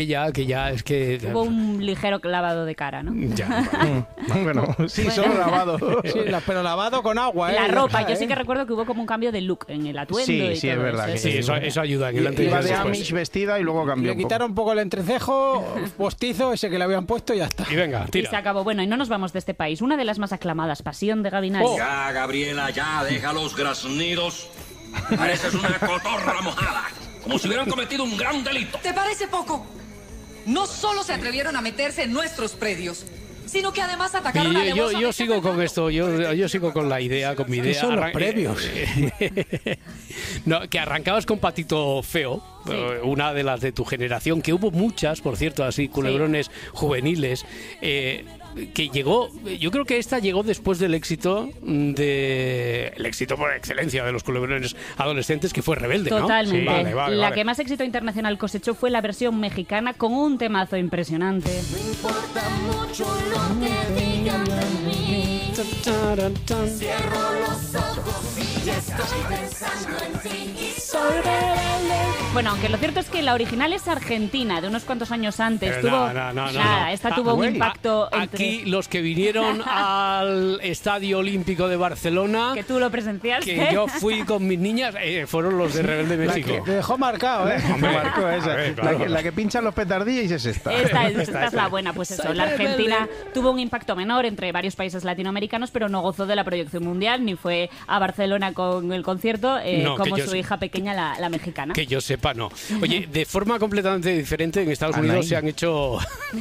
Que ya es que... Hubo un ligero lavado de cara, ¿no? Ya, bueno, sí, solo lavado. Sí, pero lavado con agua, ¿eh? La ropa, yo sí que recuerdo que hubo como un cambio de look en el atuendo. Sí, y sí, todo es verdad. eso. sí, eso ayuda en el antes y Iba el de después. Amish vestida y luego cambió Le un poco. quitaron un poco el entrecejo postizo, ese que le habían puesto y ya está. Y venga, Y tira. se acabó. Bueno, y no nos vamos de este país. Una de las más aclamadas, Pasión de Gavilanes. Ya, Gabriela, ya, deja los graznidos. Pareces una cotorra mojada. Como si hubieran cometido un gran delito. ¿Te parece poco? No solo se atrevieron a meterse en nuestros predios, sino que además atacaron a Yo sigo con esto, yo sigo con la idea, con mi idea. ¿Qué son los previos? No, que arrancabas con Patito Feo, una de las de tu generación, que hubo muchas, por cierto, así, culebrones juveniles, que llegó, yo creo que esta llegó después del éxito el éxito por excelencia de los culebrones adolescentes, que fue Rebelde, ¿no? Totalmente. Sí, vale, La que más éxito internacional cosechó fue la versión mexicana con un temazo impresionante. No importa mucho lo que digan de mí. Cierro los ojos y ya estoy pensando en ti. Y soy rebelde. Bueno, aunque lo cierto es que la original es argentina, de unos cuantos años antes. Pero no. Esta tuvo un impacto Aquí los que vinieron al Estadio Olímpico de Barcelona, que tú lo presenciaste. que yo fui con mis niñas, fueron los de Rebelde México. Te dejó marcado, ¿eh? Me marcó esa. Claro. La que pinchan los petardillos es esta. Esta es la buena, pues eso. La Argentina tuvo un impacto menor entre varios países latinoamericanos, pero no gozó de la proyección mundial, ni fue a Barcelona con el concierto, como su hija pequeña, la mexicana. Que yo sepa, no. Oye, de forma completamente diferente, en Estados Unidos se han hecho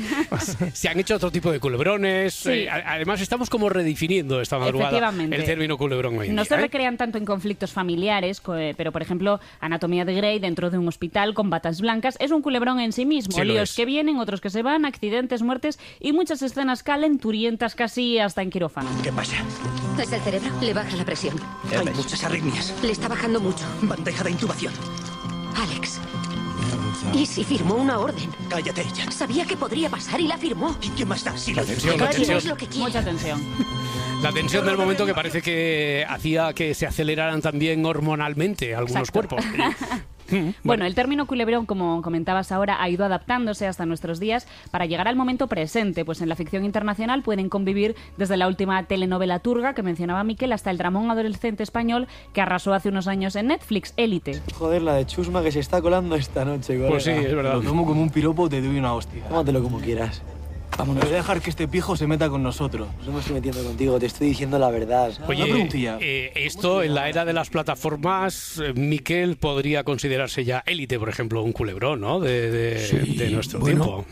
otro tipo de culebrones. Sí. Además, estamos como redefiniendo esta madrugada el término culebrón hoy en No día, se recrean tanto en conflictos familiares, pero por ejemplo, Anatomía de Grey dentro de un hospital con batas blancas es un culebrón en sí mismo. Sí, Líos que vienen, otros que se van, accidentes, muertes y muchas escenas calenturientas casi hasta en quirófano. ¿Qué pasa? Es el cerebro, le baja la presión. Hay muchas arritmias. Le está bajando mucho. Bandeja de intubación. Alex. ¿Y si firmó una orden? Cállate ella. Sabía que podría pasar y la firmó. ¿Y qué más da si La lo tensión, dice? la tensión. Es lo que quiere. Mucha tensión. La tensión del momento que parece que hacía que se aceleraran también hormonalmente algunos Exacto. cuerpos. Bueno, el término culebrón, como comentabas ahora, ha ido adaptándose hasta nuestros días para llegar al momento presente, pues en la ficción internacional pueden convivir desde la última telenovela turca que mencionaba Miquel hasta el dramón adolescente español que arrasó hace unos años en Netflix, Élite. Joder, la de chusma que se está colando esta noche, colega. Pues sí, es verdad. Lo tomo como un piropo, te doy una hostia. Tómatelo como quieras. Vámonos. Voy a dejar que este pijo se meta con nosotros. No me estoy metiendo contigo, te estoy diciendo la verdad. Oye, una preguntilla. Esto en la era de las plataformas, Miquel, podría considerarse ya Élite, por ejemplo, un culebrón, ¿no? De nuestro tiempo.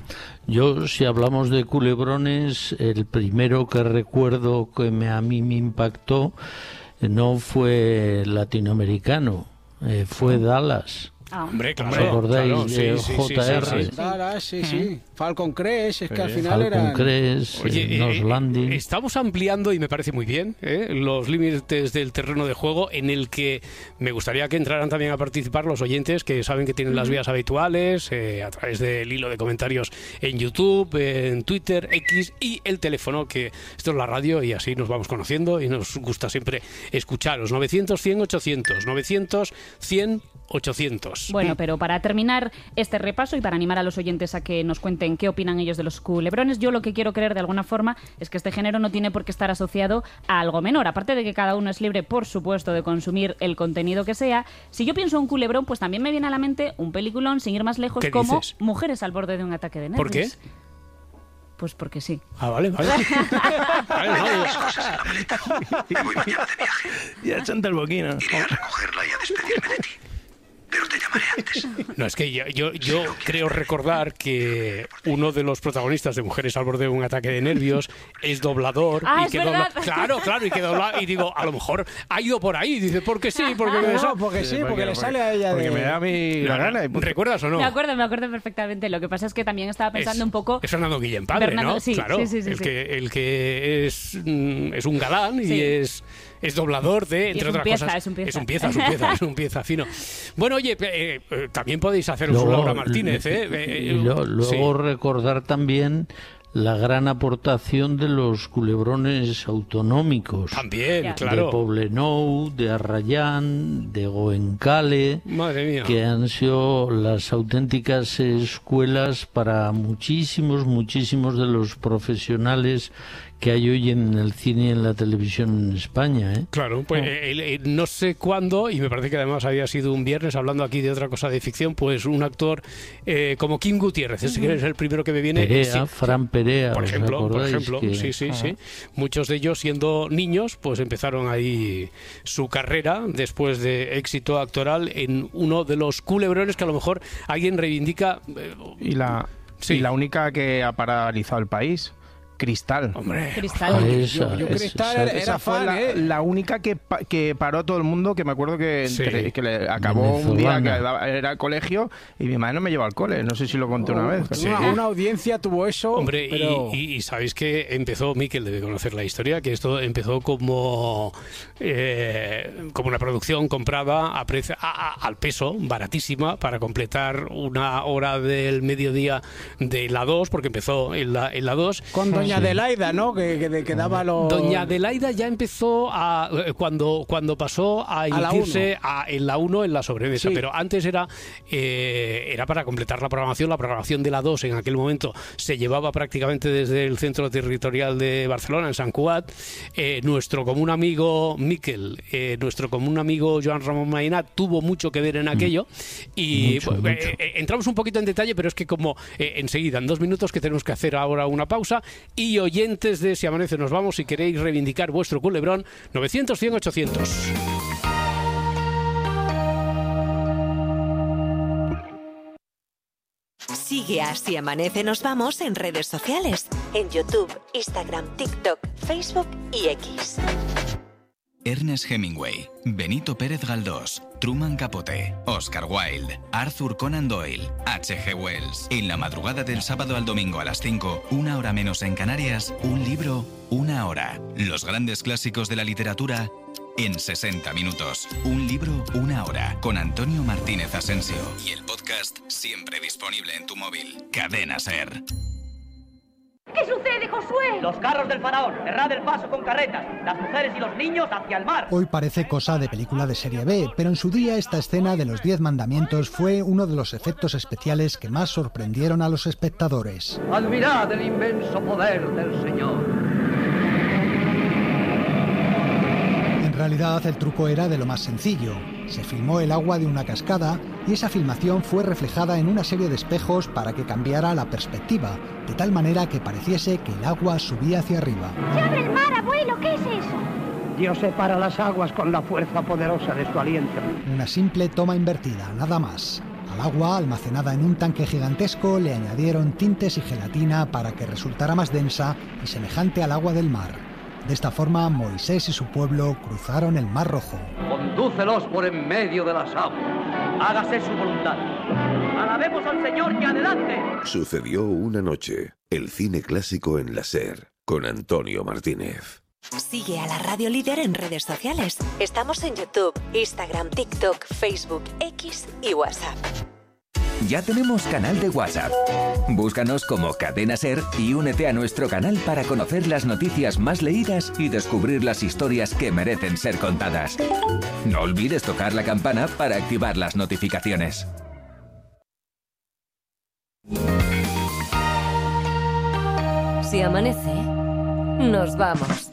Yo, si hablamos de culebrones, el primero que recuerdo que a mí me impactó no fue latinoamericano, fue Dallas. Hombre, claro. ¿Os acordáis claro, de sí, JR? Dallas, sí. Falcon Crest, es que al final Falcon eran... Crest, Nos Landing. Estamos ampliando, y me parece muy bien, los límites del terreno de juego, en el que me gustaría que entraran también a participar los oyentes que saben que tienen las vías habituales, a través del hilo de comentarios en YouTube, en Twitter, X y el teléfono, que esto es la radio y así nos vamos conociendo y nos gusta siempre escucharos. 900 100 800, 900 100 800. Bueno, pero para terminar este repaso y para animar a los oyentes a que nos cuenten qué opinan ellos de los culebrones, yo lo que quiero creer de alguna forma es que este género no tiene por qué estar asociado a algo menor. Aparte de que cada uno es libre, por supuesto, de consumir el contenido que sea, si yo pienso en un culebrón, pues también me viene a la mente un peliculón, sin ir más lejos, ¿Qué como dices? Mujeres al borde de un ataque de nervios. ¿Por qué? Pues porque sí. Ah, vale. Voy mañana de viaje. Ya chanta el boquino. Iré a recogerla y a despedirme de ti. Pero te llamaré antes. No, es que yo creo recordar que uno de los protagonistas de Mujeres al borde de un ataque de nervios es doblador. Ah, y es que verdad. Claro, y que dobla, y digo, a lo mejor ha ido por ahí. Dice, ¿por qué sí? Porque porque le sale a ella porque me da a mí la gana. ¿Recuerdas o no? Me acuerdo perfectamente. Lo que pasa es que también estaba pensando un poco... Es Fernando Guillén padre, ¿no? Sí, claro, sí. El que es un galán Sí. y es doblador de, entre otras cosas. Es un pieza fino. Bueno, oye, también podéis haceros un Laura Martínez, luego sí. recordar también la gran aportación de los culebrones autonómicos. También, claro. De Poblenou, de Arrayán, de Goenkale. Madre mía. Que han sido las auténticas escuelas para muchísimos de los profesionales que hay hoy en el cine y en la televisión en España, ¿eh? Claro, pues no sé cuándo, y me parece que además había sido un viernes, hablando aquí de otra cosa de ficción, pues un actor como Kim Gutiérrez, ese que es el primero que me viene. Perea, Fran Perea, por ejemplo, que... sí. Muchos de ellos, siendo niños, pues empezaron ahí su carrera después de éxito actoral en uno de los culebrones que a lo mejor alguien reivindica. Y la única que ha paralizado el país. Cristal. Hombre. Cristal. Yo Cristal era fan, la única que paró todo el mundo, que me acuerdo que le acabó Venezolana. un día que era al colegio y mi madre no me llevó al cole. No sé si lo conté una vez. Una audiencia tuvo eso. Hombre, pero... y sabéis que empezó, Miquel debe conocer la historia, que esto empezó como una producción comprada al peso, baratísima, para completar una hora del mediodía de la 2, porque empezó en la 2. Con Doña Adelaida, ¿no? Que daba los... Doña Adelaida ya empezó cuando pasó a emitirse en la 1 en la sobremesa, pero antes era para completar la programación de la 2 en aquel momento se llevaba prácticamente desde el centro territorial de Barcelona, en Sant Cugat. Nuestro común amigo Miquel, nuestro común amigo Joan Ramon Maina tuvo mucho que ver en aquello y mucho. Entramos un poquito en detalle, pero es que como enseguida, en 2 minutos, que tenemos que hacer ahora una pausa. Y oyentes de Si Amanece Nos Vamos, si queréis reivindicar vuestro culebrón, 900 100 800. Sigue a Si Amanece Nos Vamos en redes sociales, en YouTube, Instagram, TikTok, Facebook y X. Ernest Hemingway, Benito Pérez Galdós, Truman Capote, Oscar Wilde, Arthur Conan Doyle, H.G. Wells. En la madrugada del sábado al domingo a las 5, 1 hora menos en Canarias, un libro, 1 hora. Los grandes clásicos de la literatura en 60 minutos. Un libro, 1 hora. Con Antonio Martínez Asensio. Y el podcast siempre disponible en tu móvil. Cadena SER. ¿Qué sucede, Josué? Los carros del faraón, cerrad el paso con carretas, las mujeres y los niños hacia el mar. Hoy parece cosa de película de serie B, pero en su día esta escena de los 10 mandamientos fue uno de los efectos especiales que más sorprendieron a los espectadores. Admirad el inmenso poder del Señor. En realidad el truco era de lo más sencillo. Se filmó el agua de una cascada y esa filmación fue reflejada en una serie de espejos para que cambiara la perspectiva, de tal manera que pareciese que el agua subía hacia arriba. ¡Se abre el mar, abuelo! ¿Qué es eso? Dios separa las aguas con la fuerza poderosa de su aliento. Una simple toma invertida, nada más. Al agua, almacenada en un tanque gigantesco, le añadieron tintes y gelatina para que resultara más densa y semejante al agua del mar. De esta forma, Moisés y su pueblo cruzaron el Mar Rojo. Condúcelos por en medio de las aguas. Hágase su voluntad. Alabemos al Señor y adelante. Sucedió una noche. El cine clásico en la SER, con Antonio Martínez. Sigue a la Radio Líder en redes sociales. Estamos en YouTube, Instagram, TikTok, Facebook, X y WhatsApp. Ya tenemos canal de WhatsApp. Búscanos como Cadena SER y únete a nuestro canal para conocer las noticias más leídas y descubrir las historias que merecen ser contadas. No olvides tocar la campana para activar las notificaciones. Si amanece, nos vamos.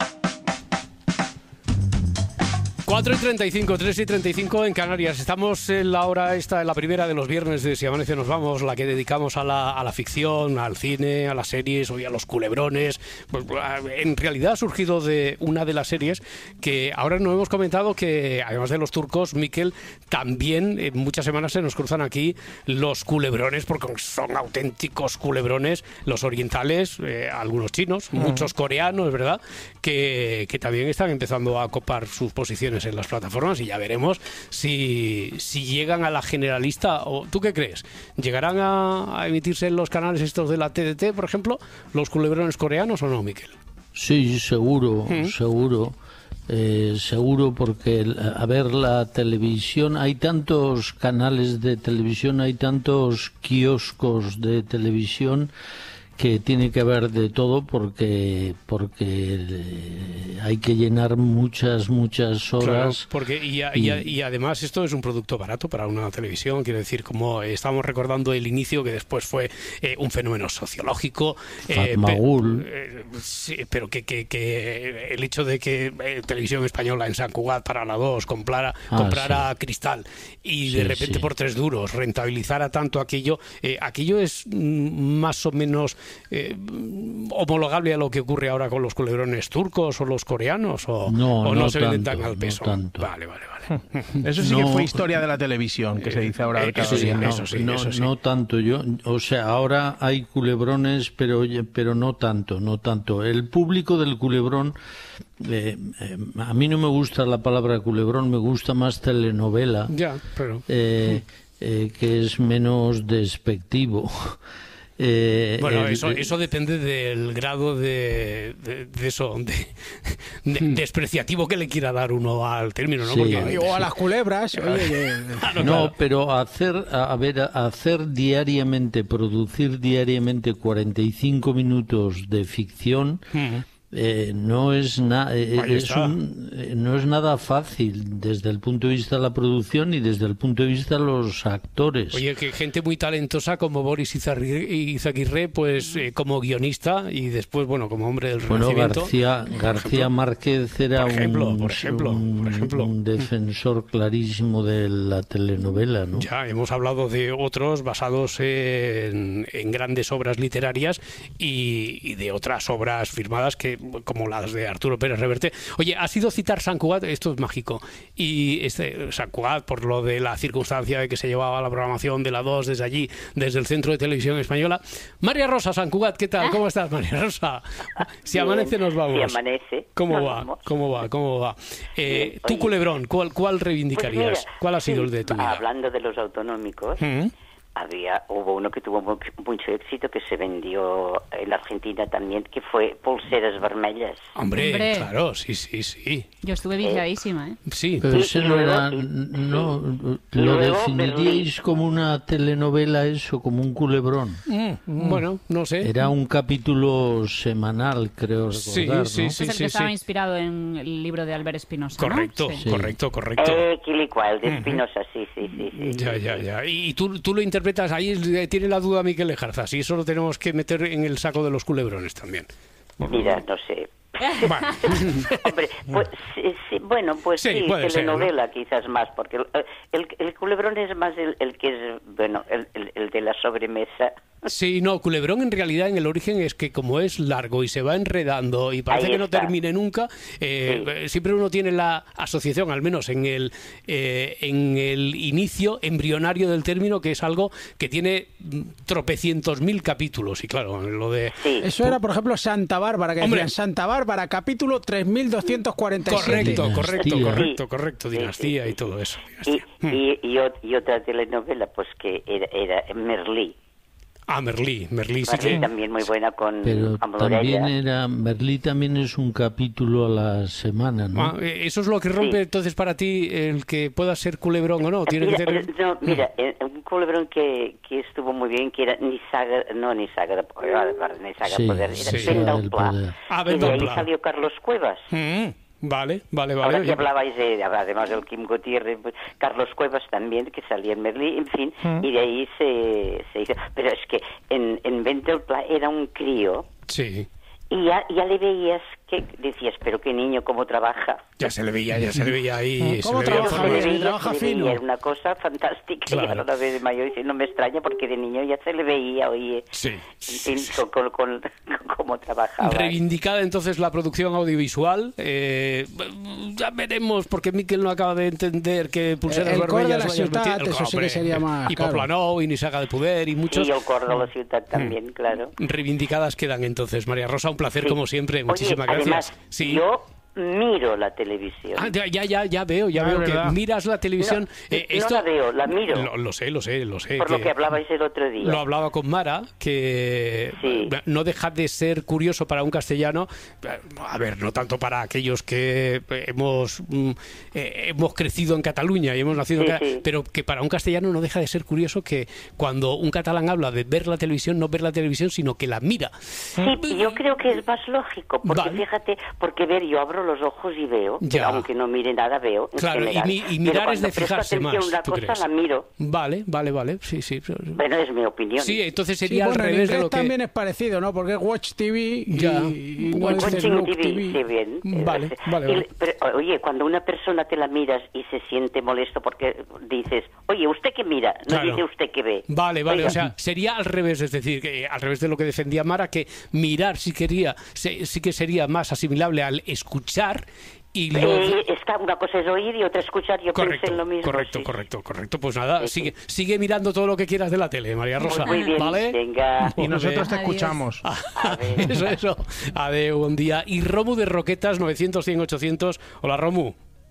4:35, 3:35 en Canarias. Estamos en la hora esta, en la primera de los viernes de Si Amanece Nos Vamos, la que dedicamos a la ficción, al cine, a las series, hoy a los culebrones. Pues, en realidad ha surgido de una de las series que ahora nos hemos comentado que, además de los turcos, Miquel, también en muchas semanas se nos cruzan aquí los culebrones, porque son auténticos culebrones, los orientales, algunos chinos, muchos coreanos, ¿verdad? Que también están empezando a copar sus posiciones en las plataformas y ya veremos si llegan a la generalista. ¿O tú qué crees? ¿Llegarán a emitirse en los canales estos de la TDT, por ejemplo, los culebrones coreanos o no, Miquel? Sí, seguro, seguro, porque, a ver, la televisión, hay tantos canales de televisión, hay tantos kioscos de televisión que tiene que haber de todo porque hay que llenar muchas horas. Claro, porque y además esto es un producto barato para una televisión, quiero decir, como estamos recordando el inicio, que después fue un fenómeno sociológico. Sí, pero que el hecho de que Televisión Española en Sant Cugat para la 2 comprara Cristal y de repente por 3 duros rentabilizara tanto aquello es más o menos homologable a lo que ocurre ahora con los culebrones turcos o los coreanos, o no se venden tan al peso. Vale. Eso sí que fue historia de la televisión, que se dice ahora al cabo. No tanto. O sea, ahora hay culebrones, pero no tanto. El público del culebrón, a mí no me gusta la palabra culebrón, me gusta más telenovela. Ya, pero... que es menos despectivo. Eso depende del grado de despreciativo que le quiera dar uno al término, ¿no? Sí. O a las culebras. Pero hacer diariamente, producir diariamente 45 minutos de ficción. No es nada fácil desde el punto de vista de la producción y desde el punto de vista de los actores. Oye, que gente muy talentosa como Boris Izaguirre, pues como guionista y después, como hombre del Renacimiento. García Márquez era un defensor clarísimo de la telenovela, ¿no? Ya, hemos hablado de otros basados en grandes obras literarias y de otras obras firmadas como las de Arturo Pérez Reverte. Oye, ha sido citar Sant Cugat, esto es mágico, y Sant Cugat, por lo de la circunstancia de que se llevaba la programación de la 2 desde allí, desde el Centro de Televisión Española. María Rosa, Sant Cugat, ¿qué tal? ¿Cómo estás, María Rosa? Si amanece, nos vamos. Si amanece. ¿Cómo va? Tu culebrón, ¿cuál reivindicarías? Pues mira, ¿Cuál ha sido el de tu vida? Hablando de los autonómicos, hubo uno que tuvo mucho éxito, que se vendió en la Argentina también, que fue Pulseras Vermellas. Hombre, claro, sí. Yo estuve viciadísima, ¿eh? Sí. Pero ese no era... ¿Lo definiríais como una telenovela eso, como un culebrón? Bueno, no sé. Era un capítulo semanal, creo recordar, Sí. Es el que estaba inspirado en el libro de Albert Espinosa, Correcto, ¿no? Sí. correcto. Quilicual, de Espinosa, sí. Ya. Y tú lo interpretas, ahí tiene la duda Miquel Lejarza, si eso lo tenemos que meter en el saco de los culebrones también. Mira, no sé. Hombre, pues sí, telenovela ser, ¿no? Quizás más, porque el culebrón es más el que es, el de la sobremesa. Sí, no, culebrón en realidad en el origen es que como es largo y se va enredando y parece que no termine nunca, siempre uno tiene la asociación, al menos en el inicio embrionario del término, que es algo que tiene tropecientos mil capítulos. Y claro, lo de... Eso era, por ejemplo, Santa Bárbara, que decían Santa Bárbara, capítulo 3247. Correcto, Dinastía y todo eso. Y otra telenovela, pues que era Merlí. Merlí sí que... también muy buena con pero Merlí también es un capítulo a la semana, ¿no? Eso es lo que rompe entonces para ti el que pueda ser culebrón o no. Tiene que tener... un culebrón que estuvo muy bien, que era Nisaga de Poder, era Venda al Pla. Y de ahí salió Carlos Cuevas. Vale. Ahora que hablabais además del Kim Gutiérrez, pues, Carlos Cuevas también, que salía en Merlí, en fin, y de ahí se hizo. Pero es que en Venta al Pla era un crío. Sí. Y ya le veías que decías, pero qué niño, cómo trabaja. Ya se le veía ahí. ¿Cómo trabaja fino? Era una cosa fantástica. Claro. Y ahora de mayor no me extraña porque de niño ya se le veía, oye, con cómo trabajaba. Reivindicada entonces la producción audiovisual. Ya veremos, porque Miquel no acaba de entender que Pulseras Vermellas la ciudad, eso sí que sería más y Poplanou, y Nisaga de Poder, y muchos. Y el cor de la ciudad también, claro. Reivindicadas quedan entonces, María Rosa. Un placer como siempre, muchísimas gracias. Además, yo miro la televisión. Ah, ya veo que miras la televisión. No la veo, la miro. Lo sé. Por lo que hablabais el otro día. Lo hablaba con Mara, que no deja de ser curioso para un castellano, a ver, no tanto para aquellos que hemos crecido en Cataluña y hemos nacido pero que para un castellano no deja de ser curioso que cuando un catalán habla de ver la televisión, no ver la televisión, sino que la mira. Sí, yo creo que es más lógico, porque fíjate, porque yo abro los ojos y veo, aunque no mire nada, veo. Claro, y mirar es de fijarse más. Una cosa la miro. Vale, sí. Bueno, es mi opinión. Sí, entonces sería al revés de lo que... también es parecido, ¿no? Porque es Watch TV y no es Watching Look TV. Sí, bien. Vale. Pero, oye, cuando una persona te la miras y se siente molesto porque dices, oye, ¿usted qué mira? No dice usted qué ve. Vale, o sea, sería al revés, es decir, que al revés de lo que defendía Mara, que mirar sí que sería más asimilable al escuchar. Una cosa es oír y otra escuchar. Yo pensé en lo mismo. Correcto. Pues nada, sigue mirando todo lo que quieras de la tele, María Rosa. Muy bien, ¿vale? Venga. Y nosotros te escuchamos. Eso. Adeu, buen día. Y Romu de Roquetas, 900-100-800. Hola, Romu.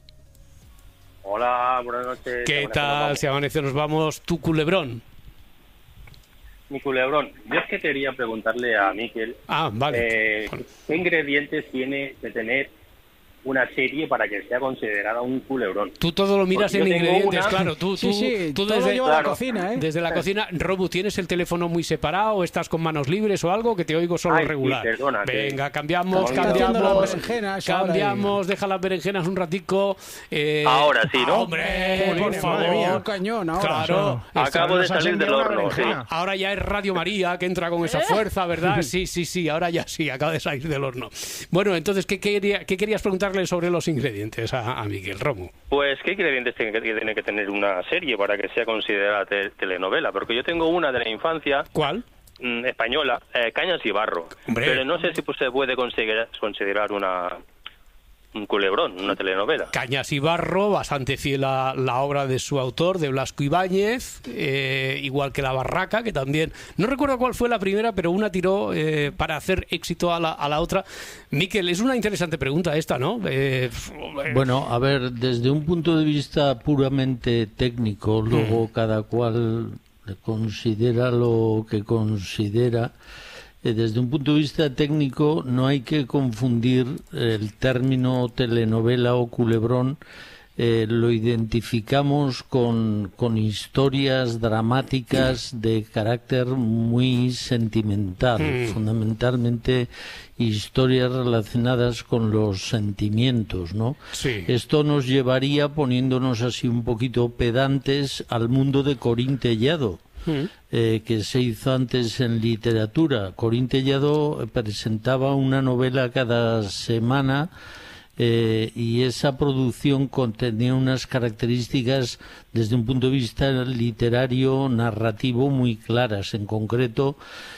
Hola, buenas noches. ¿Qué tal? Si amanece nos vamos, tu culebrón. Mi culebrón. Yo es que quería preguntarle a Miquel. Vale. ¿Qué ingredientes tiene que tener una serie para que sea considerada un culebrón? Tú todo lo miras en ingredientes, claro. Tú desde la cocina, ¿eh? Desde la cocina. Robu, ¿tienes el teléfono muy separado? ¿Estás con manos libres o algo? Que te oigo solo regular. Sí, perdona, venga, cambiamos. Deja las berenjenas un ratico. Ahora sí, ¿no? Hombre, por favor. Un cañón ahora. Claro. Acabo de salir del horno, sí. Ahora ya es Radio María que entra con esa fuerza, ¿verdad? Sí, ahora ya sí, acaba de salir del horno. Bueno, entonces, ¿qué querías preguntarle sobre los ingredientes a Miguel Romu? Pues, ¿qué ingredientes tiene que tener una serie para que sea considerada telenovela? Porque yo tengo una de la infancia. ¿Cuál? Española, Cañas y Barro. Hombre. Pero no sé si se puede considerar un culebrón, una telenovela. Cañas y Barro, bastante fiel a la obra de su autor, de Blasco Ibáñez, igual que La Barraca, que también, no recuerdo cuál fue la primera, pero una tiró para hacer éxito a la otra. Miquel, es una interesante pregunta esta, ¿no? Bueno, a ver, desde un punto de vista puramente técnico, luego cada cual considera lo que considera. Desde un punto de vista técnico no hay que confundir el término telenovela o culebrón. Lo identificamos con historias dramáticas de carácter muy sentimental, fundamentalmente historias relacionadas con los sentimientos, ¿no? Sí. Esto nos llevaría, poniéndonos así un poquito pedantes, al mundo de Corín Tellado. Que se hizo antes en literatura. Corín Tellado presentaba una novela cada semana y esa producción contenía unas características desde un punto de vista literario, narrativo muy claras. En concreto,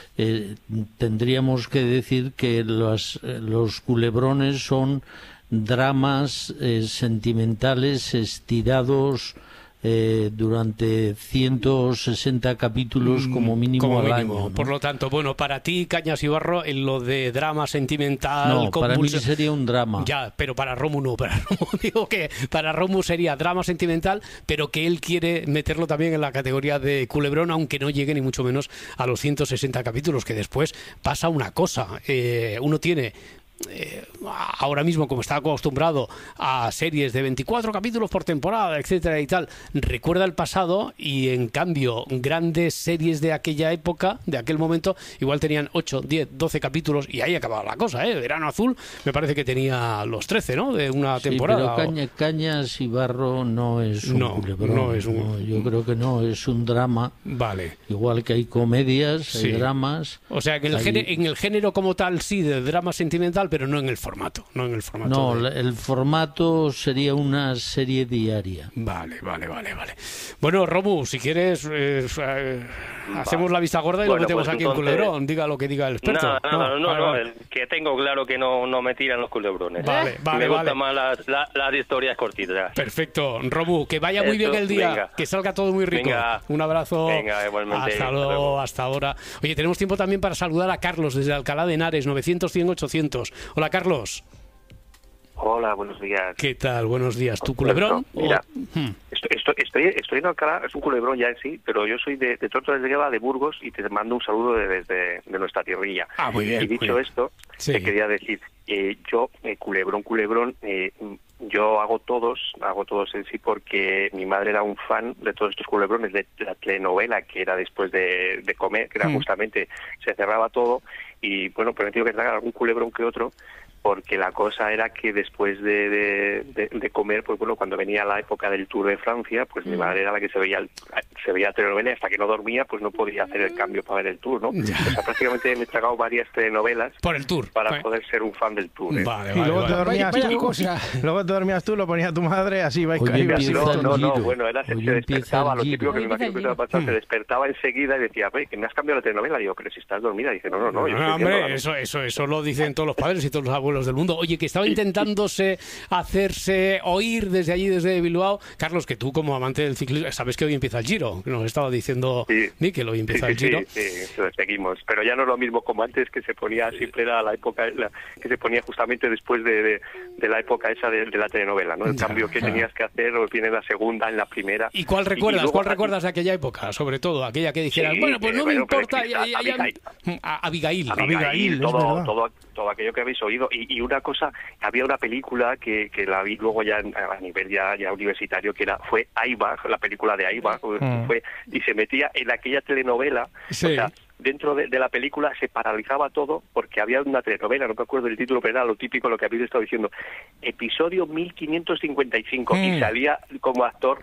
tendríamos que decir que los culebrones son dramas sentimentales estirados durante 160 capítulos como mínimo al año, ¿no? Por lo tanto, bueno, para ti, Cañas y Barro, en lo de drama sentimental... No, para mí sería un drama. Ya, pero para Romu no. Para Romu digo que para Romu sería drama sentimental, pero que él quiere meterlo también en la categoría de culebrón, aunque no llegue ni mucho menos a los 160 capítulos, que después pasa una cosa. Uno tiene... ahora mismo, como está acostumbrado a series de 24 capítulos por temporada, etcétera y tal, recuerda el pasado, y en cambio grandes series de aquella época, de aquel momento, igual tenían 8, 10, 12 capítulos y ahí acababa la cosa, Verano Azul me parece que tenía los 13, ¿no? De una temporada. Pero Cañas y Barro no es un culebrón. No es un... yo creo que no, es un drama. Vale. Igual que hay comedias, hay dramas. O sea, que en el género como tal sí, de drama sentimental, pero no en el formato. No, el formato sería una serie diaria. Vale. Bueno, Romu, si quieres, hacemos la vista gorda y lo metemos pues aquí en culebrón. Diga lo que diga el experto. No, que tengo claro que no me tiran los culebrones. Me gustan más las historias cortitas. Perfecto. Romu, que vaya muy bien el día. Venga. Que salga todo muy rico. Venga. Un abrazo. Venga, igualmente. Hasta luego, hasta ahora. Oye, tenemos tiempo también para saludar a Carlos desde Alcalá de Henares, 900-100-800. Hola, Carlos. Hola, buenos días. ¿Qué tal? Buenos días. ¿Tu culebrón? Mira, estoy en Alcalá, es un culebrón ya en sí, pero yo soy de Tortosa de Gueva, de Burgos, y te mando un saludo desde nuestra tierrilla. Ah, muy bien. Y dicho esto, te quería decir, yo, culebrón, yo hago todos en sí porque mi madre era un fan de todos estos culebrones, de la telenovela que era después de comer, que era justamente, se cerraba todo, y bueno, pero he tenido que tragar algún culebrón que otro, porque la cosa era que después de comer, pues bueno, cuando venía la época del Tour de Francia, pues mi madre era la que se veía telenovela, y hasta que no dormía, pues no podía hacer el cambio para ver el Tour, ¿no? O sea, prácticamente me he tragado varias telenovelas por el Tour para poder ser un fan del Tour. Vale, y luego te dormías luego te dormías tú, lo ponía tu madre, así vais No, bueno, se despertaba, lo típico que me imagino que te va a pasar, se despertaba enseguida y decía, que me has cambiado la telenovela. Digo, pero si estás dormida. Dice, no, hombre, eso lo dicen todos los padres y todos los abuelos del mundo. Oye, que estaba intentándose hacerse oír desde allí, desde Bilbao. Carlos, que tú como amante del ciclismo, sabes que hoy empieza el Giro, nos estaba diciendo Mikel, hoy empieza el Giro. Sí, seguimos, pero ya no es lo mismo como antes, que se ponía, siempre era la época que se ponía justamente después de la época esa de la telenovela, ¿no? El cambio que tenías que hacer, o viene en la segunda, en la primera. ¿Y cuál recuerdas? ¿Cuál recuerdas de aquella época? Sobre todo, aquella que dijeras, bueno, pues no me importa. Abigail, todo aquello que habéis oído. Y una cosa, había una película que la vi luego ya a nivel ya universitario, que fue Aibach, la película de Aibach, y se metía en aquella telenovela, o sea, dentro de la película se paralizaba todo porque había una telenovela, no me acuerdo el título, pero era lo típico, lo que habéis estado diciendo, episodio 1555, y salía como actor,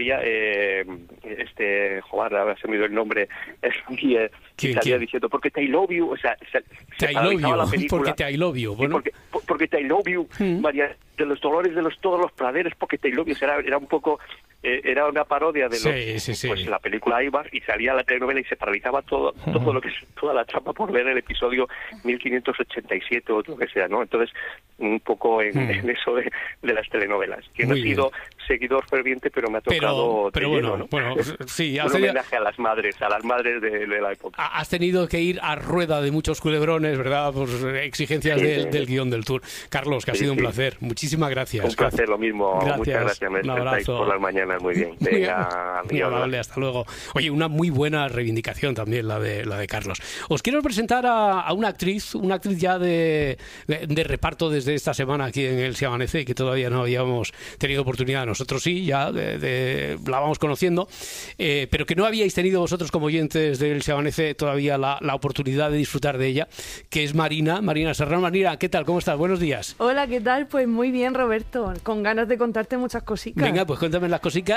ahora se me dio el nombre, y salía diciendo, porque te I love you, o sea, se paralizaba la película. Porque te I love you, bueno. Porque te I love you, María, de los dolores de todos los praderes, porque te I love you, era un poco... era una parodia de pues la película Ibar, y salía la telenovela y se paralizaba todo lo que es toda la trama por ver el episodio 1587 o lo que sea, ¿no? Entonces, un poco en eso de las telenovelas, que no he sido seguidor ferviente, pero me ha tocado sí, un homenaje a las madres de la época. Has tenido que ir a rueda de muchos culebrones, ¿verdad? Por exigencias del guión del Tour. Carlos, que ha sido un placer. Muchísimas gracias. Un placer, lo mismo. Muchas gracias. Me despertáis por las mañanas. Muy bien. Venga, muy amable, hasta luego. Oye, una muy buena reivindicación también la de Carlos. Os quiero presentar a una actriz ya de reparto desde esta semana aquí en El Se Amanece, que todavía no habíamos tenido oportunidad. Nosotros sí, ya la vamos conociendo, pero que no habíais tenido vosotros como oyentes del Se Amanece todavía la oportunidad de disfrutar de ella, que es Marina Serrano. Marina, ¿qué tal? ¿Cómo estás? Buenos días. Hola, ¿qué tal? Pues muy bien, Roberto, con ganas de contarte muchas cositas. Venga, pues cuéntame las cositas.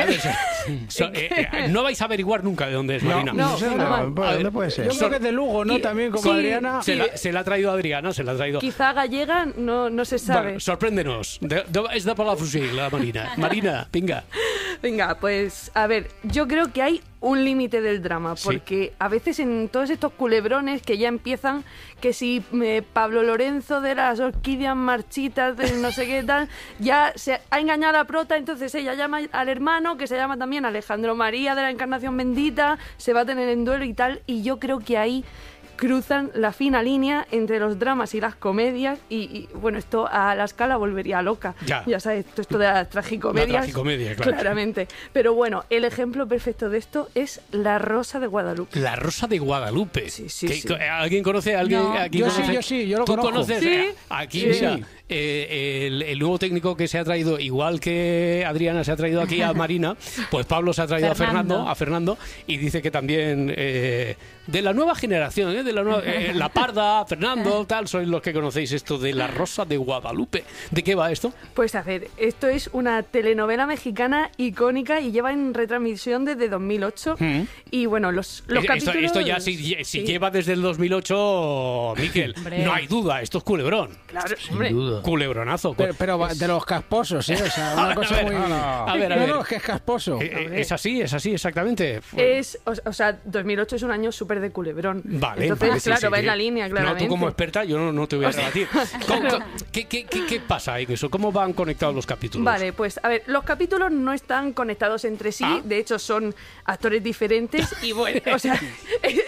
No vais a averiguar nunca de dónde es Marina. No, ¿dónde puede ser? Yo creo que es de Lugo, ¿no? También como Adriana. Se la ha traído Adriana, Quizá gallega, no se sabe. Vale, sorpréndenos. Es de Palafrugell, la Marina. Marina, venga. Venga, pues a ver, yo creo que hay un límite del drama, porque a veces en todos estos culebrones que ya empiezan, que si Pablo Lorenzo de las orquídeas marchitas, de no sé qué tal, ya se ha engañado a la prota, entonces ella llama al hermano, que se llama también Alejandro María de la Encarnación Bendita, se va a tener en duelo y tal, y yo creo que ahí cruzan la fina línea entre los dramas y las comedias, y bueno, esto a la escala volvería loca. Ya sabes, esto de las tragicomedias. La tragicomedia, claro. Claramente. Pero bueno, el ejemplo perfecto de esto es La Rosa de Guadalupe. La Rosa de Guadalupe. Sí. ¿Alguien conoce a alguien? No. Aquí yo sí, yo lo conozco. ¿Tú conoces? Sí. Aquí, mira, el nuevo técnico que se ha traído, igual que Adriana se ha traído aquí a Marina, pues Pablo se ha traído a Fernando, y dice que también de la nueva generación, de la nueva, La Parda, Fernando, tal, sois los que conocéis esto de La Rosa de Guadalupe. ¿De qué va esto? Pues a ver, esto es una telenovela mexicana icónica y lleva en retransmisión desde 2008. Y bueno, los capítulos... Esto ya, si lleva desde el 2008, Mikel, no hay duda, esto es culebrón. Claro, hombre. Culebronazo. Pero de los casposos, ¿eh? O sea, una cosa muy... A ver. No, es que es casposo. Es así, exactamente. O sea, 2008 es un año súper de culebrón. Vale. Entonces, claro, va en la línea, claramente. No, tú como experta, yo no te voy a rebatir. ¿Qué pasa en eso? ¿Cómo van conectados los capítulos? Vale, pues a ver, los capítulos no están conectados entre sí, de hecho son actores diferentes y bueno, o sea,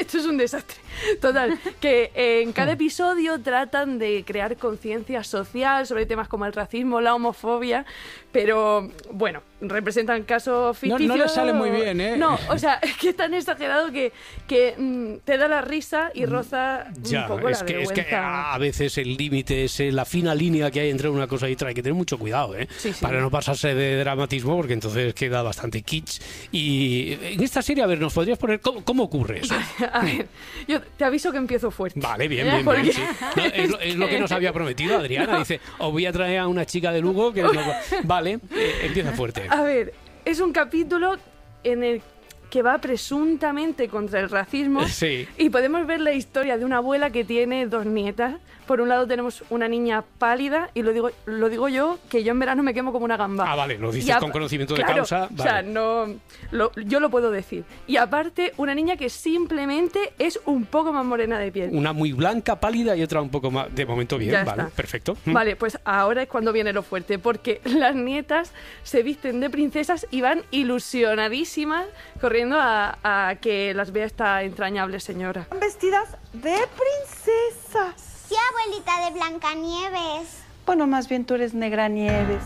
Esto es un desastre. Total, que en cada episodio tratan de crear conciencia social sobre temas como el racismo, la homofobia, pero bueno, representan casos ficticios. No les sale muy bien, ¿eh? No, o sea, es que es tan exagerado que te da la risa y roza un poco la vergüenza. Es que a veces el límite es la fina línea que hay entre una cosa y otra. Hay que tener mucho cuidado, ¿eh? Sí, sí. Para no pasarse de dramatismo, porque entonces queda bastante kitsch. Y en esta serie, a ver, ¿nos podrías poner cómo ocurre eso? A ver, yo te aviso que empiezo fuerte. Vale, bien, sí. No, es lo que nos había prometido Adriana. Dice, os voy a traer a una chica de Lugo que... Vale, empieza fuerte. A ver, es un capítulo en el que va presuntamente contra el racismo. Sí. Y podemos ver la historia de una abuela que tiene 2 nietas. Por un lado tenemos una niña pálida, y lo digo yo, que yo en verano me quemo como una gamba. Ah, vale, lo dices con conocimiento de causa. Vale. O sea, yo lo puedo decir. Y aparte, una niña que simplemente es un poco más morena de piel. Una muy blanca, pálida, y otra un poco más... De momento bien, Ya vale, está. perfecto. Vale, pues ahora es cuando viene lo fuerte, porque las nietas se visten de princesas y van ilusionadísimas corriendo a que las vea esta entrañable señora. Están vestidas de princesas. Sí, abuelita de Blancanieves. Bueno, más bien tú eres Negranieves.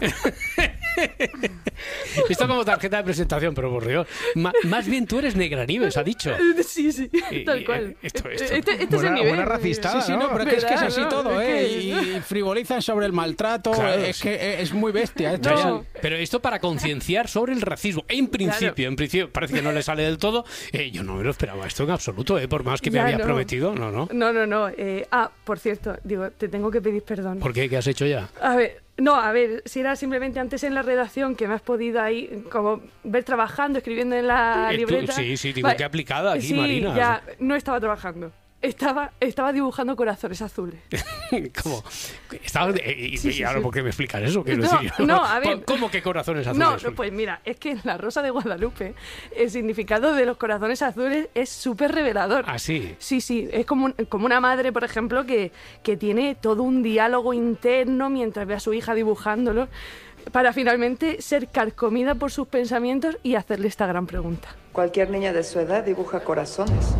Esto como tarjeta de presentación, pero por Dios. Más bien tú eres Negranieves, ha dicho. Sí, tal cual. Esto. Este es el nivel. Buena racistada, Sí, ¿no? Pero es que es así ¿verdad? todo, No, ¿eh? es que- Y frivolizan sobre el maltrato. Claro, es sí. que es muy bestia esto. No. Pero esto para concienciar sobre el racismo. En principio parece que no le sale del todo. Yo no me lo esperaba esto en absoluto, por más que me Ya, había no. prometido. No. No. Por cierto, digo, te tengo que pedir perdón. ¿Por qué? ¿Qué has hecho ya? A ver, si era simplemente antes en la redacción que me has podido ahí como ver trabajando, escribiendo en la libreta. Sí, digo, qué aplicada aquí, sí, Marina. ya, no estaba trabajando. Estaba dibujando corazones azules. ¿Cómo? Y ahora, ¿por qué me explicas eso? Quiero No, decir, no, a ver. ¿Cómo que corazones azules? No, pues mira, es que en la Rosa de Guadalupe el significado de los corazones azules es súper revelador. ¿Ah, sí? Sí, es como una madre, por ejemplo, que tiene todo un diálogo interno mientras ve a su hija dibujándolo, para finalmente ser carcomida por sus pensamientos y hacerle esta gran pregunta. Cualquier niña de su edad dibuja corazones.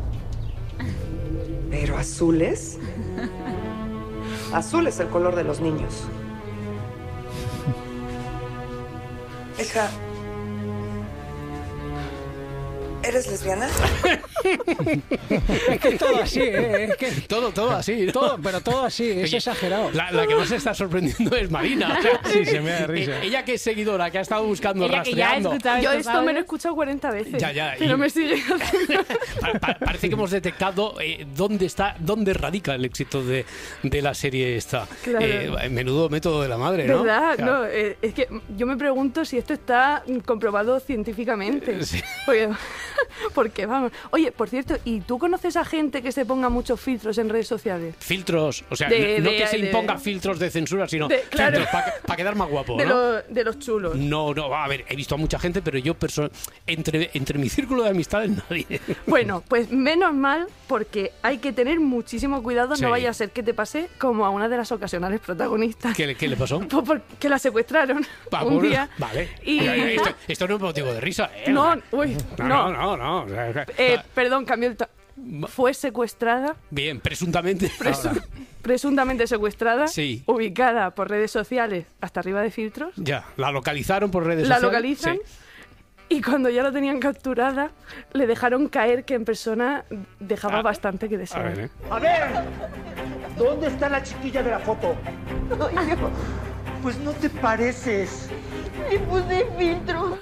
¿Pero azules? Azul es el color de los niños. Hija, ¿eres lesbiana? Es que es todo así, ¿eh? Es que Todo así, ¿no? pero todo así, es Oye, exagerado. La que más se está sorprendiendo es Marina. O sea, Sí, se me da risa. Ella que es seguidora, que ha estado buscando, Ella que ya ha rastreando. escuchado Yo estos esto me lo he audios. escuchado 40 veces. Ya, Pero y- me sigue haciendo... Parece que hemos detectado dónde radica el éxito de la serie esta. Claro. Menudo método de la madre, ¿no? ¿Verdad? O sea, No, es que yo me pregunto si esto está comprobado científicamente. Sí. Porque vamos. Oye, por cierto, ¿y tú conoces a gente que se ponga muchos filtros en redes sociales? Filtros, o sea, De- no de- que se de- imponga filtros de censura, sino claro. filtros para quedar más guapo, De, ¿no? de los chulos. No, a ver, he visto a mucha gente, pero yo entre mi círculo de amistades nadie. Bueno, pues menos mal, porque hay que tener muchísimo cuidado, Sí. no vaya a ser que te pase como a una de las ocasionales protagonistas. ¿Qué le pasó? Pues porque la secuestraron Ah, un bueno, día. Vale. Y... Esto no es motivo de risa, ¿eh? No, uy, no. No. Perdón, cambió el fue secuestrada, Bien, presuntamente. Ahora. presuntamente secuestrada, Sí. ubicada por redes sociales hasta arriba de filtros. Ya, la localizaron por redes La sociales. localizan. Sí. Y cuando ya la tenían capturada, le dejaron caer que en persona dejaba bastante que desear. A ver, ¿eh? A ver, ¿dónde está la chiquilla de la foto? Pues no te pareces. Le puse filtro.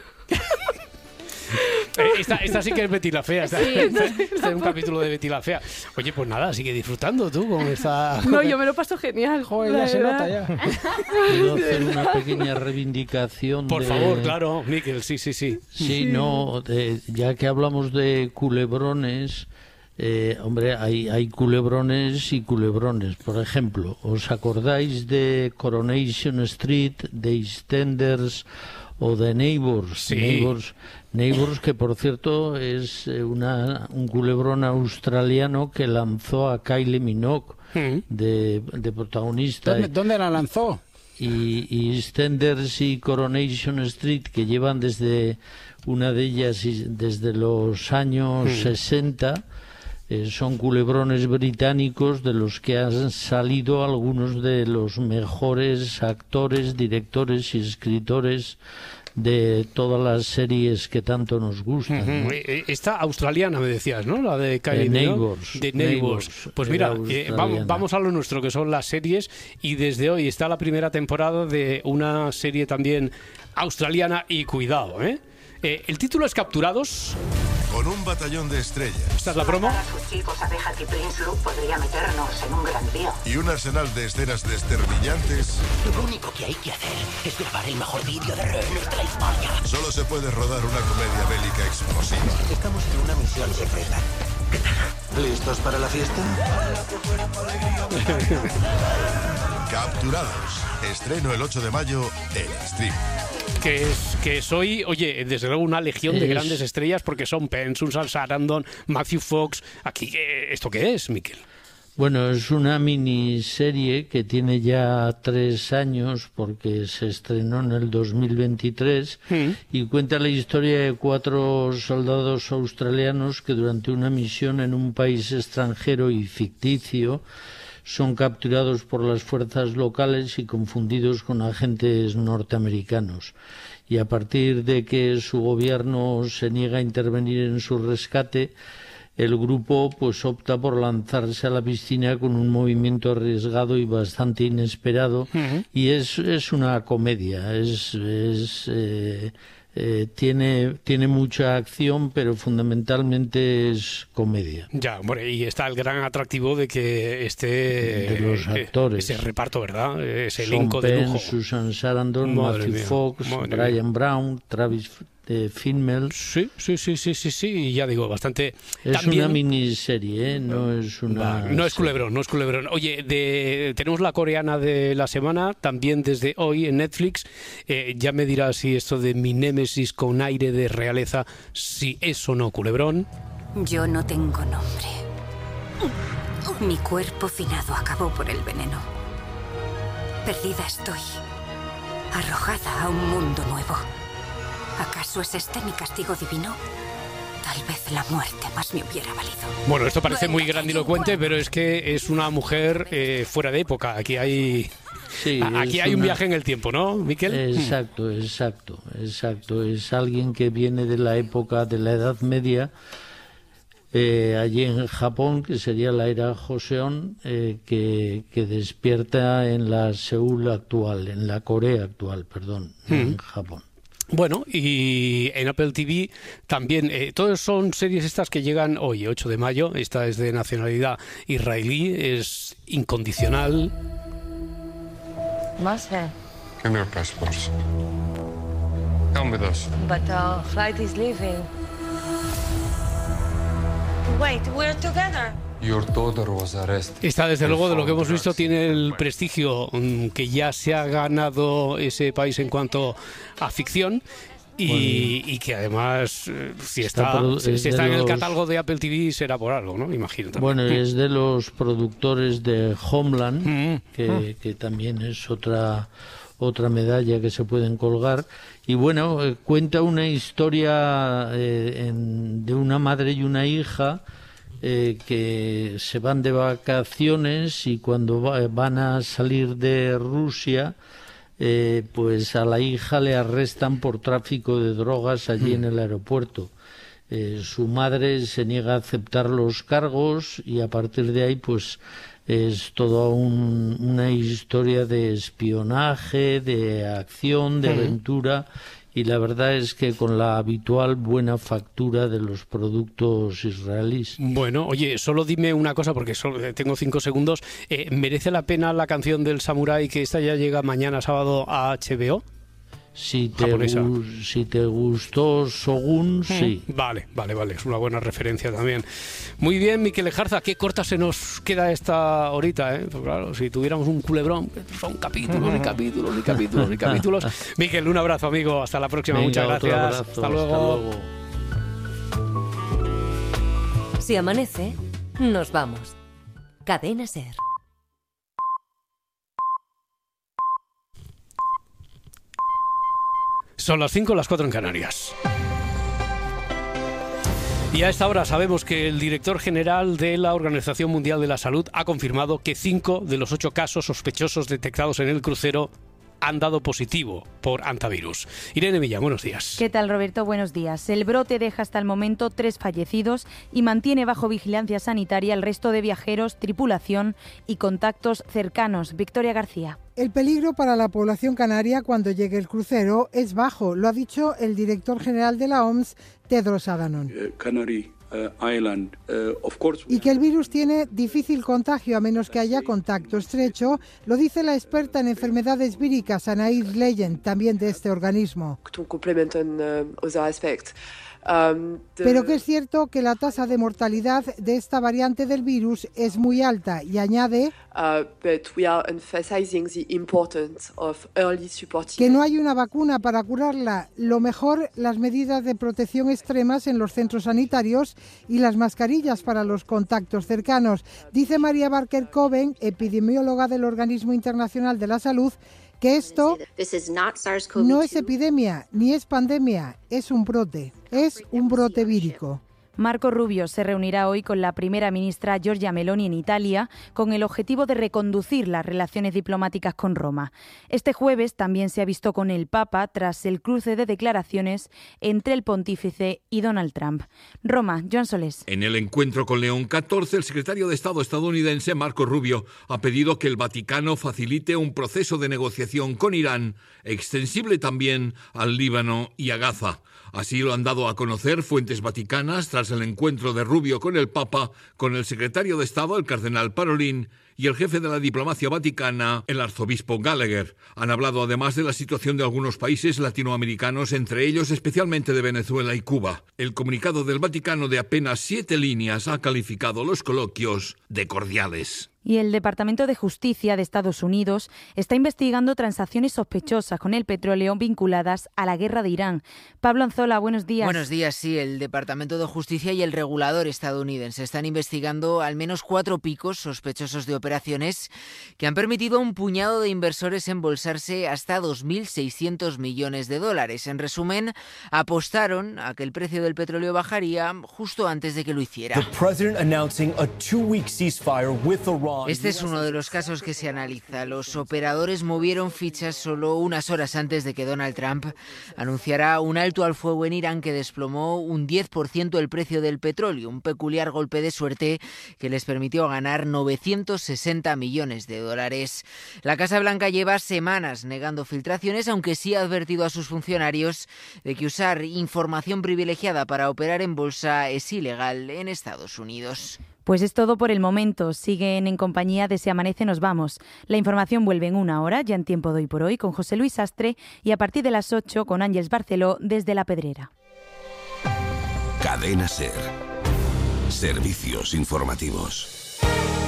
Esta sí que es Betty la Fea. Esta es un capítulo de Betty la Fea. Oye, pues nada, sigue disfrutando tú con esta... No, yo me lo paso genial. Joder, la ya se verdad. nota ya. ¿Puedo hacer una pequeña reivindicación? Por de- favor, claro, Miquel, sí. Sí, no, ya que hablamos de culebrones, hombre, hay culebrones y culebrones. Por ejemplo, ¿os acordáis de Coronation Street, de EastEnders o de Neighbours? Sí. Neighbours, que por cierto es un culebrón australiano que lanzó a Kylie Minogue de protagonista. ¿Dónde la lanzó? Y EastEnders y Coronation Street, que llevan desde una de ellas desde los años 60, Son culebrones británicos de los que han salido algunos de los mejores actores, directores y escritores de todas las series que tanto nos gustan, ¿no? Esta australiana me decías, ¿no? La de Kylie Neighbours. De Neighbours. Pues mira, vamos a lo nuestro, que son las series, y desde hoy está la primera temporada de una serie también australiana, y cuidado, el título es Capturados. Con un batallón de estrellas. ¿Esta es la promo? A sus chicos, abejas y Prince podría meternos en un gran lío. Y un arsenal de escenas desternillantes. Lo único que hay que hacer es grabar el mejor vídeo de nuestra historia. Solo se puede rodar una comedia bélica explosiva. Estamos en una misión secreta. ¿Listos para la fiesta? Capturados. Estreno el 8 de mayo en stream. Que soy, oye, desde luego una legión de grandes estrellas, porque son Penn, Susan Sarandon, Matthew Fox. Aquí, ¿esto qué es, Miquel? Bueno, es una miniserie que tiene ya 3 años, porque se estrenó en el 2023, y cuenta la historia de 4 soldados australianos que durante una misión en un país extranjero y ficticio son capturados por las fuerzas locales y confundidos con agentes norteamericanos. Y a partir de que su gobierno se niega a intervenir en su rescate, el grupo pues opta por lanzarse a la piscina con un movimiento arriesgado y bastante inesperado. Y es una comedia, tiene mucha acción, pero fundamentalmente es comedia. Ya, bueno, y está el gran atractivo de que de los actores, ese reparto, ¿verdad? Ese Sean elenco Penn, de lujo. Susan Sarandon, Matthew Fox, Brian Brown, Travis Fimmel. Sí, y ya digo, bastante. Es también una miniserie, no es una. No es culebrón. Oye, tenemos la coreana de la semana, también desde hoy en Netflix. Ya me dirás si esto de mi némesis con aire de realeza, si es o no culebrón. Yo no tengo nombre. Mi cuerpo finado acabó por el veneno. Perdida estoy, arrojada a un mundo nuevo. ¿Acaso es este mi castigo divino? Tal vez la muerte más me hubiera valido. Bueno, esto parece muy grandilocuente, pero es que es una mujer fuera de época. Aquí hay un viaje en el tiempo, ¿no, Miquel? Exacto. Es alguien que viene de la época de la Edad Media, allí en Japón, que sería la era Joseon, que despierta en la Seúl actual, en la Corea actual, en Japón. Bueno, y en Apple TV también, todas son series estas que llegan hoy, 8 de mayo. Esta es de nacionalidad israelí, es Incondicional. Moshe. Give me your passports. Come with us. But our flight is leaving. Wait, we're together. Your daughter was arrested. Esta, desde luego, de lo que hemos visto, tiene el prestigio que ya se ha ganado ese país en cuanto a ficción. Y que además, si está en el catálogo de Apple TV, será por algo, ¿no? Imagino también. Bueno, es de los productores de Homeland, que también es otra medalla que se pueden colgar. Y bueno, cuenta una historia de una madre y una hija que se van de vacaciones, y cuando van a salir de Rusia, pues a la hija le arrestan por tráfico de drogas allí en el aeropuerto. Su madre se niega a aceptar los cargos, y a partir de ahí pues es toda una historia de espionaje, de acción, de aventura. Y la verdad es que con la habitual buena factura de los productos israelíes. Bueno, oye, solo dime una cosa, porque solo tengo 5 segundos. ¿Merece la pena la canción del Samurái, que esta ya llega mañana sábado a HBO? Si te gustó Shogun, sí. Vale, es una buena referencia también. Muy bien, Miquel Ejarza, qué corta se nos queda esta horita, ¿eh? Pues claro, si tuviéramos un culebrón, son capítulos y capítulos y capítulos y capítulos. Miquel, un abrazo, amigo, hasta la próxima. Venga, muchas gracias. Abrazo, hasta luego. Si amanece, nos vamos. Cadena SER. Son las 5, las 4 en Canarias. Y a esta hora sabemos que el director general de la Organización Mundial de la Salud ha confirmado que 5 de los 8 casos sospechosos detectados en el crucero han dado positivo por hantavirus. Irene Villa, buenos días. ¿Qué tal, Roberto? Buenos días. El brote deja hasta el momento 3 fallecidos y mantiene bajo vigilancia sanitaria el resto de viajeros, tripulación y contactos cercanos. Victoria García. El peligro para la población canaria cuando llegue el crucero es bajo, lo ha dicho el director general de la OMS, Tedros Adhanom. Y que el virus tiene difícil contagio a menos que haya contacto estrecho, lo dice la experta en enfermedades víricas Anaïs Leyen, también de este organismo. Pero que es cierto que la tasa de mortalidad de esta variante del virus es muy alta y añade que no hay una vacuna para curarla. Lo mejor, las medidas de protección extremas en los centros sanitarios y las mascarillas para los contactos cercanos. Dice María Barker Coben, epidemióloga del Organismo Internacional de la Salud, que esto no es epidemia ni es pandemia, es un brote vírico. Marco Rubio se reunirá hoy con la primera ministra Giorgia Meloni en Italia con el objetivo de reconducir las relaciones diplomáticas con Roma. Este jueves también se ha visto con el Papa tras el cruce de declaraciones entre el pontífice y Donald Trump. Roma, Joan Solés. En el encuentro con León XIV, el secretario de Estado estadounidense Marco Rubio ha pedido que el Vaticano facilite un proceso de negociación con Irán, extensible también al Líbano y a Gaza. Así lo han dado a conocer fuentes vaticanas tras el encuentro de Rubio con el Papa, con el secretario de Estado, el cardenal Parolin, y el jefe de la diplomacia vaticana, el arzobispo Gallagher. Han hablado además de la situación de algunos países latinoamericanos, entre ellos especialmente de Venezuela y Cuba. El comunicado del Vaticano de apenas 7 líneas ha calificado los coloquios de cordiales. Y el Departamento de Justicia de Estados Unidos está investigando transacciones sospechosas con el petróleo vinculadas a la guerra de Irán. Pablo Anzola, buenos días. Buenos días, sí. El Departamento de Justicia y el regulador estadounidense están investigando al menos 4 picos sospechosos de operaciones que han permitido a un puñado de inversores embolsarse hasta $2.600 millones. En resumen, apostaron a que el precio del petróleo bajaría justo antes de que lo hiciera. Este es uno de los casos que se analiza. Los operadores movieron fichas solo unas horas antes de que Donald Trump anunciara un alto al fuego en Irán que desplomó un 10% el precio del petróleo, un peculiar golpe de suerte que les permitió ganar $960 millones. La Casa Blanca lleva semanas negando filtraciones, aunque sí ha advertido a sus funcionarios de que usar información privilegiada para operar en bolsa es ilegal en Estados Unidos. Pues es todo por el momento. Siguen en compañía de Si Amanece Nos Vamos. La información vuelve en 1 hora, ya en Tiempo de Hoy por Hoy, con José Luis Sastre, y a partir de las 8 con Ángeles Barceló desde La Pedrera. Cadena SER. Servicios informativos.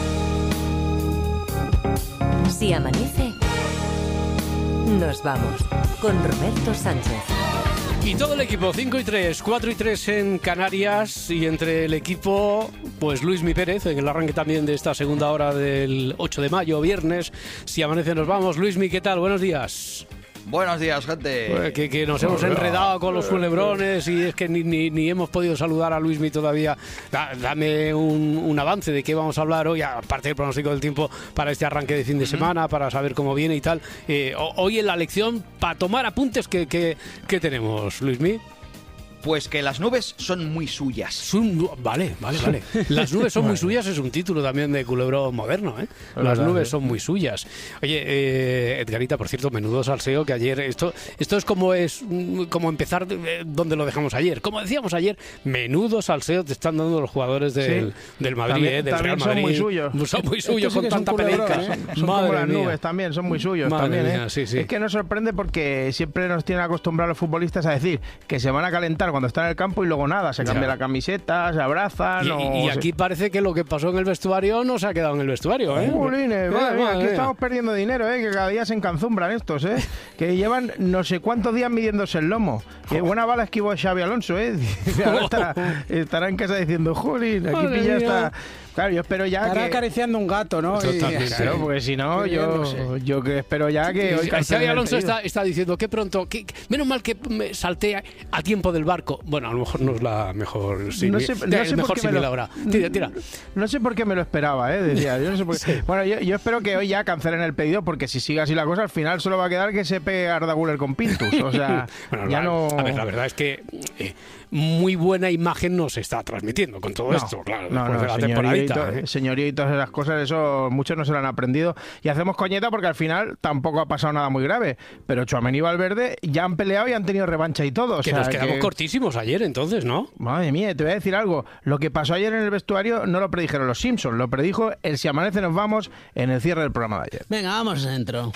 Si amanece, nos vamos con Roberto Sánchez. Y todo el equipo, 5 y 3, 4 y 3 en Canarias, y entre el equipo, pues Luismi Pérez, en el arranque también de esta segunda hora del 8 de mayo, viernes. Si amanece nos vamos. Luismi, ¿qué tal? Buenos días. Buenos días, gente. Pues que nos hemos enredado con los culebrones y es que ni hemos podido saludar a Luismi todavía. Dame un avance de qué vamos a hablar hoy, aparte del pronóstico del tiempo para este arranque de fin de semana, para saber cómo viene y tal. Hoy en la lección, para tomar apuntes, ¿qué tenemos, Luismi? Pues que las nubes son muy suyas. Vale. Las nubes son muy suyas es un título también de culebrón moderno, ¿eh? Las nubes son muy suyas. Oye, Edgarita, por cierto, menudo salseo que ayer... Esto es como empezar donde lo dejamos ayer. Como decíamos ayer, menudo salseo te están dando los jugadores del Madrid, del Real Madrid. Son muy suyos. Son muy suyos con tanta pelea. Son como las nubes también, son muy suyos también, ¿eh? Sí. Es que nos sorprende porque siempre nos tienen acostumbrados los futbolistas a decir que se van a calentar cuando están en el campo y luego nada, se cambia la camiseta, se abrazan. Y aquí parece que lo que pasó en el vestuario no se ha quedado en el vestuario, ¿eh? Jolines, aquí estamos perdiendo dinero, que cada día se encanzumbran estos, que llevan no sé cuántos días midiéndose el lomo. Que buena bala esquivó Xavi Alonso, Ahora estará en casa diciendo, jolín, aquí pilla esta... Claro, yo espero ya estará acariciando un gato, ¿no? Totalmente. Claro, porque si no, yo que espero ya que hoy Xabi Alonso está diciendo que pronto, menos mal que me salté a tiempo del barco. Bueno, a lo mejor no es la mejor no sé mejor símil ahora. Tira. No sé por qué me lo esperaba, decía. Yo no sé por qué. Bueno, yo espero que hoy ya cancelen el pedido, porque si sigue así la cosa, al final solo va a quedar que se pegue Arda Güler con Pintus. O sea, bueno, ya no... A ver, la verdad es que muy buena imagen nos está transmitiendo con todo esto, claro, después de la temporadita. Señoría y todas esas cosas, eso muchos no se lo han aprendido. Y hacemos coñeta porque al final tampoco ha pasado nada muy grave. Pero Tchouaméni y Valverde ya han peleado y han tenido revancha y todo. Que nos quedamos cortísimos ayer, entonces, ¿no? Madre mía, te voy a decir algo. Lo que pasó ayer en el vestuario no lo predijeron los Simpsons, lo predijo el Si Amanece Nos Vamos en el cierre del programa de ayer. Venga, vamos adentro.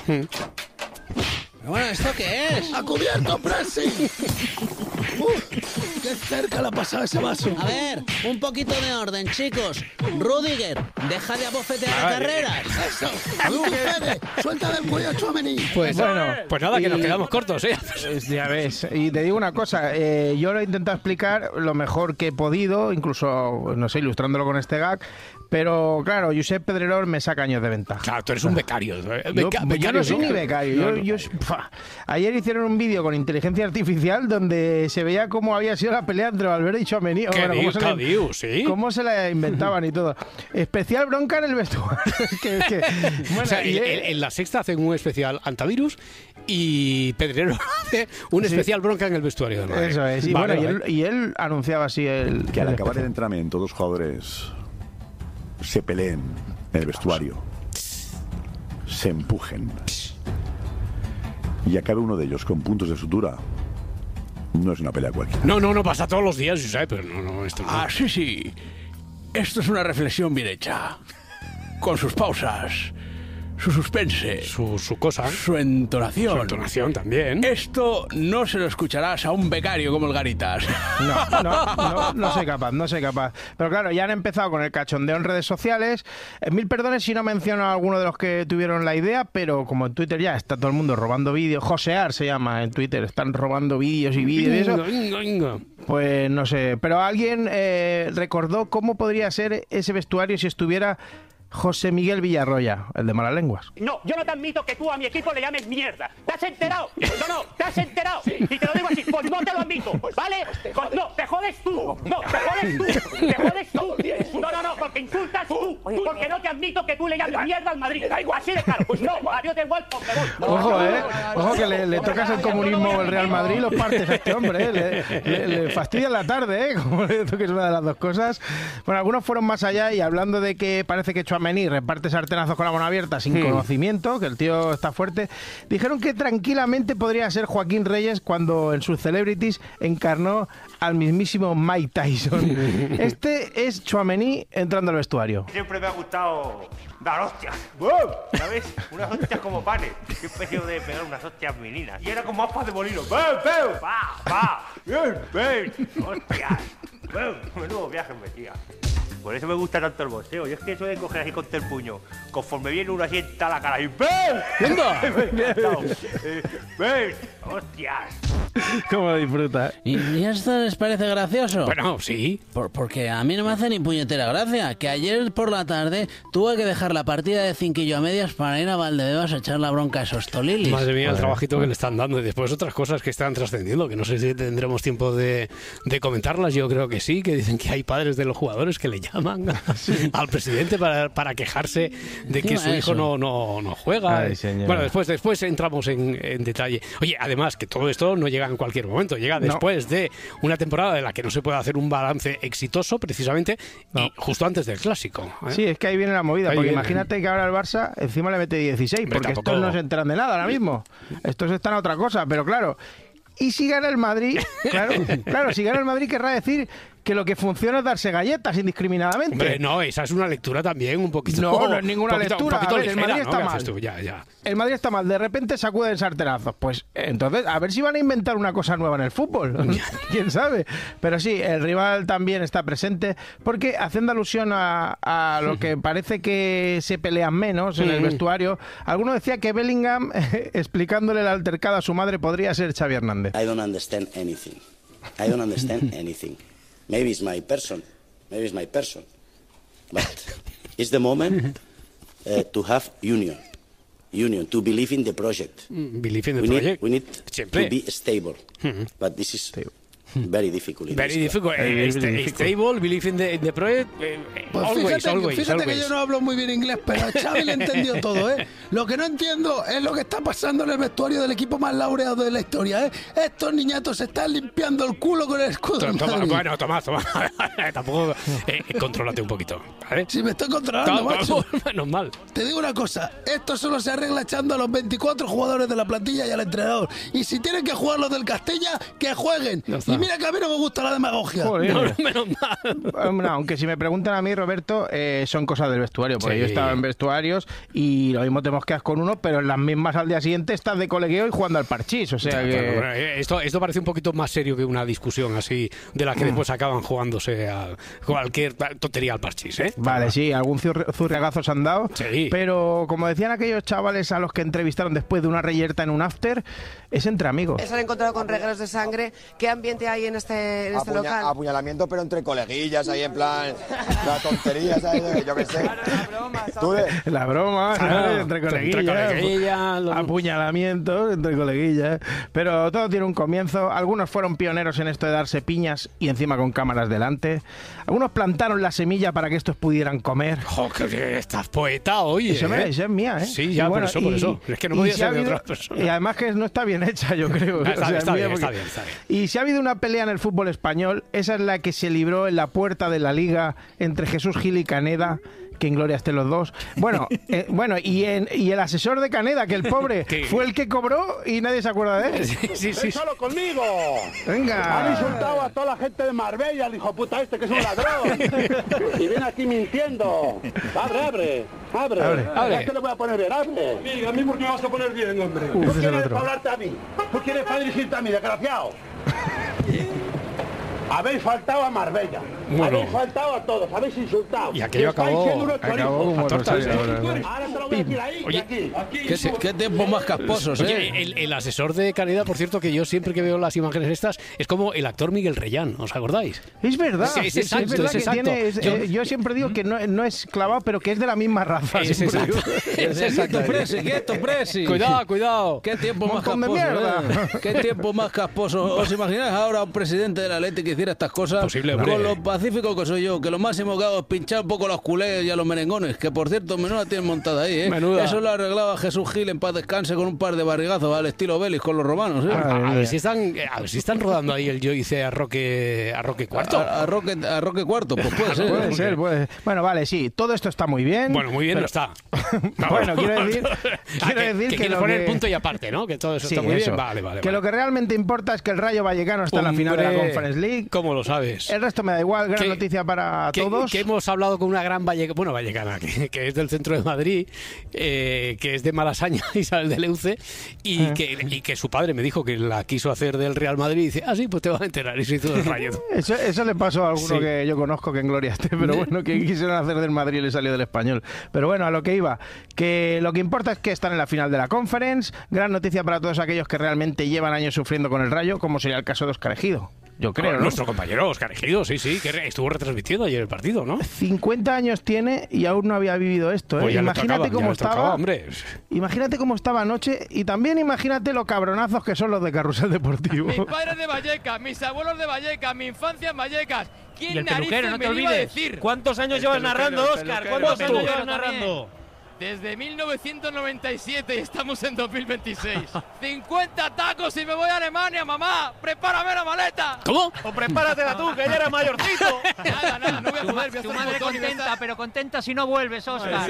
Bueno, ¿esto qué es? ¡Ha cubierto Pressing! ¡Qué cerca le ha pasado ese vaso! A ver, un poquito de orden, chicos. Rudiger, deja de abofetear carreras. ¡Eso! ¡Sucede! ¡Suelta del cuello a Tchouaméni! Pues nada, que nos quedamos cortos, ¿eh? Ya ves. Y te digo una cosa, yo lo he intentado explicar lo mejor que he podido, incluso, no sé, ilustrándolo con este gag, pero claro, Josep Pedrerol me saca años de ventaja. Claro, tú eres un becario. Yo no soy ni becario. Ayer hicieron un vídeo con inteligencia artificial donde se veía cómo había sido la pelea entre Valverde y Tchouaméni. Cómo se la inventaban y todo. Especial bronca en el vestuario. Bueno, o sea, en La Sexta hacen un especial antivirus y Pedrerol hace un especial bronca en el vestuario del Madrid. Eso es. Y él anunciaba así que al acabar el entrenamiento los jugadores se peleen en el vestuario, se empujen y acabe uno de ellos con puntos de sutura. No es una pelea cualquiera. No pasa todos los días, Josep, pero esto no. Ah, sí. Esto es una reflexión bien hecha, con sus pausas, su suspense, su cosa, su entonación. Su entonación también. Esto no se lo escucharás a un becario como el Garitas. No soy capaz. Pero claro, ya han empezado con el cachondeo en redes sociales. Mil perdones si no menciono a alguno de los que tuvieron la idea, pero como en Twitter ya está todo el mundo robando vídeos, josear se llama en Twitter, están robando vídeos y vídeos y eso. Pues no sé, pero alguien recordó cómo podría ser ese vestuario si estuviera José Miguel Villarroya, el de Malalenguas. No, yo no te admito que tú a mi equipo le llames mierda. ¿Te has enterado? No, ¿te has enterado? Y te lo digo así, pues no te lo admito, ¿vale? No, te jodes tú. No, te jodes tú. No, porque insultas tú. Porque no te admito que tú le llames mierda al Madrid. Así de claro. Pues no, adiós de igual, pues me voy. Ojo, que le tocas el comunismo o el Real Madrid y lo partes a este hombre, le fastidia la tarde, como le toques una de las dos cosas. Bueno, algunos fueron más allá y hablando de que parece que Tchouaméni reparte sartenazos con la mano abierta sin conocimiento, que el tío está fuerte, dijeron que tranquilamente podría ser Joaquín Reyes cuando en sus Celebrities encarnó al mismísimo Mike Tyson. Este es Tchouaméni entrando al vestuario. Siempre me ha gustado dar hostias, ¿sabes? Unas hostias como panes. Siempre he sido de pegar unas hostias meninas. Y era como aspas de molino. ¡Ven! ¡Hostias! Menudo viaje me metía. Por eso me gusta tanto el boxeo. Yo es que eso de coger así contra el puño, conforme viene uno asienta la cara y ¡ven! ¡Ven! ¡Hostias! ¿Cómo disfruta? ¿Y esto les parece gracioso? Bueno, sí. Porque a mí no me hace ni puñetera gracia. Que ayer por la tarde tuve que dejar la partida de cinquillo a medias para ir a Valdebebas a echar la bronca a esos tolilis. Madre mía, el trabajito que le están dando. Y después otras cosas que están trascendiendo, que no sé si tendremos tiempo de comentarlas. Yo creo que sí, que dicen que hay padres de los jugadores que le llaman al presidente para quejarse de que su hijo no juega. Ay, bueno, después entramos en detalle. Oye, además que todo esto no llega en cualquier momento, llega después de una temporada de la que no se puede hacer un balance exitoso precisamente y justo antes del Clásico, ¿eh? Sí, es que ahí viene la movida, porque imagínate que ahora el Barça encima le mete 16, porque estos no se enteran de nada ahora mismo, estos están a otra cosa, pero claro, y si gana el Madrid, claro, si gana el Madrid querrá decir que lo que funciona es darse galletas indiscriminadamente. Hombre, no, esa es una lectura también un poquito... No es ninguna lectura. A ver, ligera, el Madrid está mal. Ya. El Madrid está mal, de repente sacuden sartenazos. Pues entonces, a ver si van a inventar una cosa nueva en el fútbol. ¿Quién sabe? Pero sí, el rival también está presente, porque haciendo alusión a lo que parece que se pelean menos en el vestuario, alguno decía que Bellingham, explicándole el altercado a su madre, podría ser Xavi Hernández. I don't understand anything. Maybe it's my person. But it's the moment to have union, to believe in the project. Believe in the project. We need Siempre. to be stable. But this is very difficult. Very difficult. Stable, believe in the project. Pues fíjate que yo no hablo muy bien inglés, pero a Xavi le entendió todo, ¿eh? Lo que no entiendo es lo que está pasando en el vestuario del equipo más laureado de la historia, ¿eh? Estos niñatos se están limpiando el culo con el escudo. Bueno, Tomás. Tampoco. Contrólate un poquito, ¿vale? Si me estoy controlando, macho. Menos mal. Te digo una cosa, esto solo se arregla echando a los 24 jugadores de la plantilla y al entrenador. Y si tienen que jugar los del Castilla, que jueguen. Y mira que a mí no me gusta la demagogia. Menos mal. Bueno, aunque si me preguntan a mí, Roberto, son cosas del vestuario, porque yo he estado en vestuarios y lo mismo te mosqueas con uno, pero en las mismas al día siguiente estás de colegueo y jugando al parchís, o sea que... Bueno, esto parece un poquito más serio que una discusión así, de la que después acaban jugándose a cualquier tontería al parchís, ¿eh? Vale, sí, algún zurriagazo se han dado, pero como decían aquellos chavales a los que entrevistaron después de una reyerta en un after, es entre amigos. Se han encontrado con regueros de sangre. ¿Qué ambiente hay en este local? Apuñalamiento, pero entre coleguillas, ahí en plan, la tontería, ¿sabes? Yo qué sé. La broma, ¿sabes? Entre coleguillas, apuñalamientos entre coleguillas. Pero todo tiene un comienzo. Algunos fueron pioneros en esto de darse piñas y encima con cámaras delante. Algunos plantaron la semilla para que estos pudieran comer. Que estás poeta hoy, Esa es mía, ¿eh? Sí, ya, por eso. Es que no podía ser de otras personas. Y además que no está bien hecha, yo creo. Está bien. Y si ha habido una pelea en el fútbol español, esa es la que se libró en la puerta de la Liga entre Jesús Gil y Caneda, que en gloria estén los dos. Bueno, y el asesor de Caneda, que el pobre fue el que cobró y nadie se acuerda de él. Sí. Solo conmigo. Venga. Han insultado a toda la gente de Marbella, el hijo puta este que es un ladrón. Y viene aquí mintiendo. Abre. Es que le voy a poner bien, abre. Mira, a mí porque me vas a poner bien, hombre. ¿Tú quieres para hablarte a mí? ¿Tú quieres para dirigirte a mí, desgraciado? Habéis faltado a Marbella, habéis faltado a todos, habéis insultado. Y aquello acabó como tortas. Ahora te lo voy a decir ahí y aquí. ¿Qué tiempos más casposos, el asesor de Caneda, por cierto, que yo siempre que veo las imágenes estas, es como el actor Miguel Reyán, ¿os acordáis? Es verdad. Sí, es exacto. Yo siempre digo que no es clavado, pero que es de la misma raza. Es exacto. Presi. Cuidado. ¿Qué tiempo más casposo? ¿Qué tiempo más casposo? ¿Os imagináis ahora un presidente del Atlético que hiciera estas cosas? Posible, con lo pacífico que soy yo, que lo máximo que hago es pinchar un poco los culés y a los merengones, que por cierto, menuda tienen montada ahí, ¿eh? Menuda. Eso lo arreglaba Jesús Gil en paz descanse con un par de barrigazos al estilo Belis con los romanos, ¿eh? A ver si están rodando ahí el Yo hice a Roque Cuarto. A Roque Cuarto, pues puede ser. Puede ser. Bueno, vale, sí, todo esto está muy bien. Bueno, muy bien pero... no está. Bueno, quiero decir que quieres poner punto y aparte, ¿no? Que todo eso está muy bien. Vale. Que lo que realmente importa es que el Rayo Vallecano está en la final de la Conference League. ¿Cómo lo sabes? El resto me da igual, gran noticia para todos. Que hemos hablado con una gran vallecana, que es del centro de Madrid, que es de Malasaña, Isabel de Leuce, y que su padre me dijo que la quiso hacer del Real Madrid, y dice, sí, pues te vas a enterar, y se hizo del Rayo. Eso le pasó a alguno que yo conozco que en gloria esté, pero bueno, que quisieron hacer del Madrid y le salió del Español. Pero bueno, a lo que iba, que lo que importa es que están en la final de la Conference, gran noticia para todos aquellos que realmente llevan años sufriendo con el Rayo, como sería el caso de Óscar Ejido. Yo creo, ¿no? Nuestro compañero Óscar Ejido, sí, que estuvo retransmitiendo ayer el partido, ¿no? 50 años tiene y aún no había vivido esto, ¿eh? Pues imagínate cómo estaba. Hombre. Imagínate cómo estaba anoche y también imagínate lo cabronazos que son los de Carrusel Deportivo. Mis padres de Vallecas, mis abuelos de Vallecas, mi infancia en Vallecas. Y el peluquero, no te olvides. ¿Cuántos años llevas narrando, Óscar? ¿Cuántos años llevas narrando? Desde 1997 y estamos en 2026. 50 tacos y me voy a Alemania, mamá. ¡Prepárame la maleta! ¿Cómo? O prepáratela tú, que ya eres mayorcito. Nada, no voy a poder. Tu madre contenta, pero contenta si no vuelves, Óscar.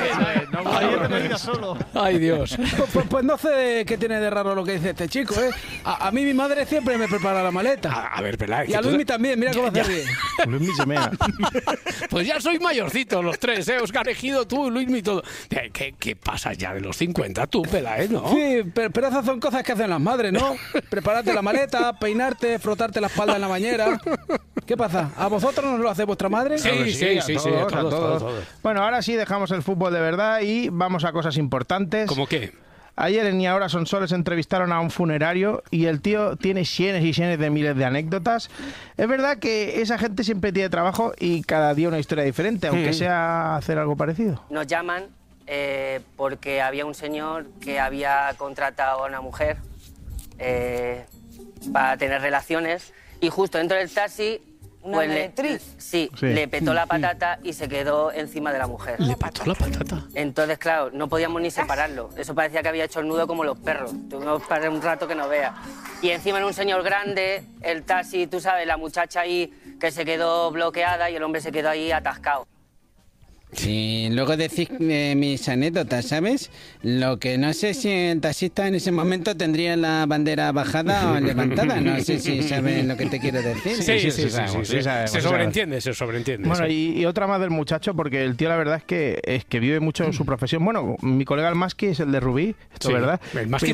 Solo. Ay, Dios. Pues no sé qué tiene de raro lo que dice este chico, ¿eh? A mí mi madre siempre me prepara la maleta. A ver, Pelá. Y a Luismi también, mira cómo hace bien. Luismi se mea. Pues ya sois mayorcitos los tres, ¿eh? Óscar Ejido, tú, Luismi, todo. ¿Qué pasa ya de los 50 tú, Pela, no? Sí, pero esas son cosas que hacen las madres, ¿no? Prepararte la maleta, peinarte, frotarte la espalda en la bañera. ¿Qué pasa? ¿A vosotros nos lo hace vuestra madre? Sí, a todos. Bueno, ahora sí dejamos el fútbol de verdad y vamos a cosas importantes. ¿Cómo qué? Ayer en Ni Ahora Son Soles entrevistaron a un funerario y el tío tiene cientos y cientos de miles de anécdotas. Es verdad que esa gente siempre tiene trabajo y cada día una historia diferente, aunque sea hacer algo parecido. Nos llaman porque había un señor que había contratado a una mujer para tener relaciones y justo dentro del taxi... ¿Una meretriz? Sí, le petó la patata y se quedó encima de la mujer. ¿Le petó la patata? Entonces, claro, no podíamos ni separarlo. Eso parecía que había hecho el nudo como los perros. Tuvimos para un rato que no vea. Y encima era un señor grande, el taxi, tú sabes, la muchacha ahí que se quedó bloqueada y el hombre se quedó ahí atascado. Sí, luego decís mis anécdotas, ¿sabes? Lo que no sé si el taxista en ese momento tendría la bandera bajada o levantada. No sé si sabes lo que te quiero decir. Sí, sabemos. Se sobreentiende. Bueno, y otra más del muchacho, porque el tío la verdad es que vive mucho en su profesión. Bueno, mi colega el Masqui es el de Rubí, esto es verdad. El Masqui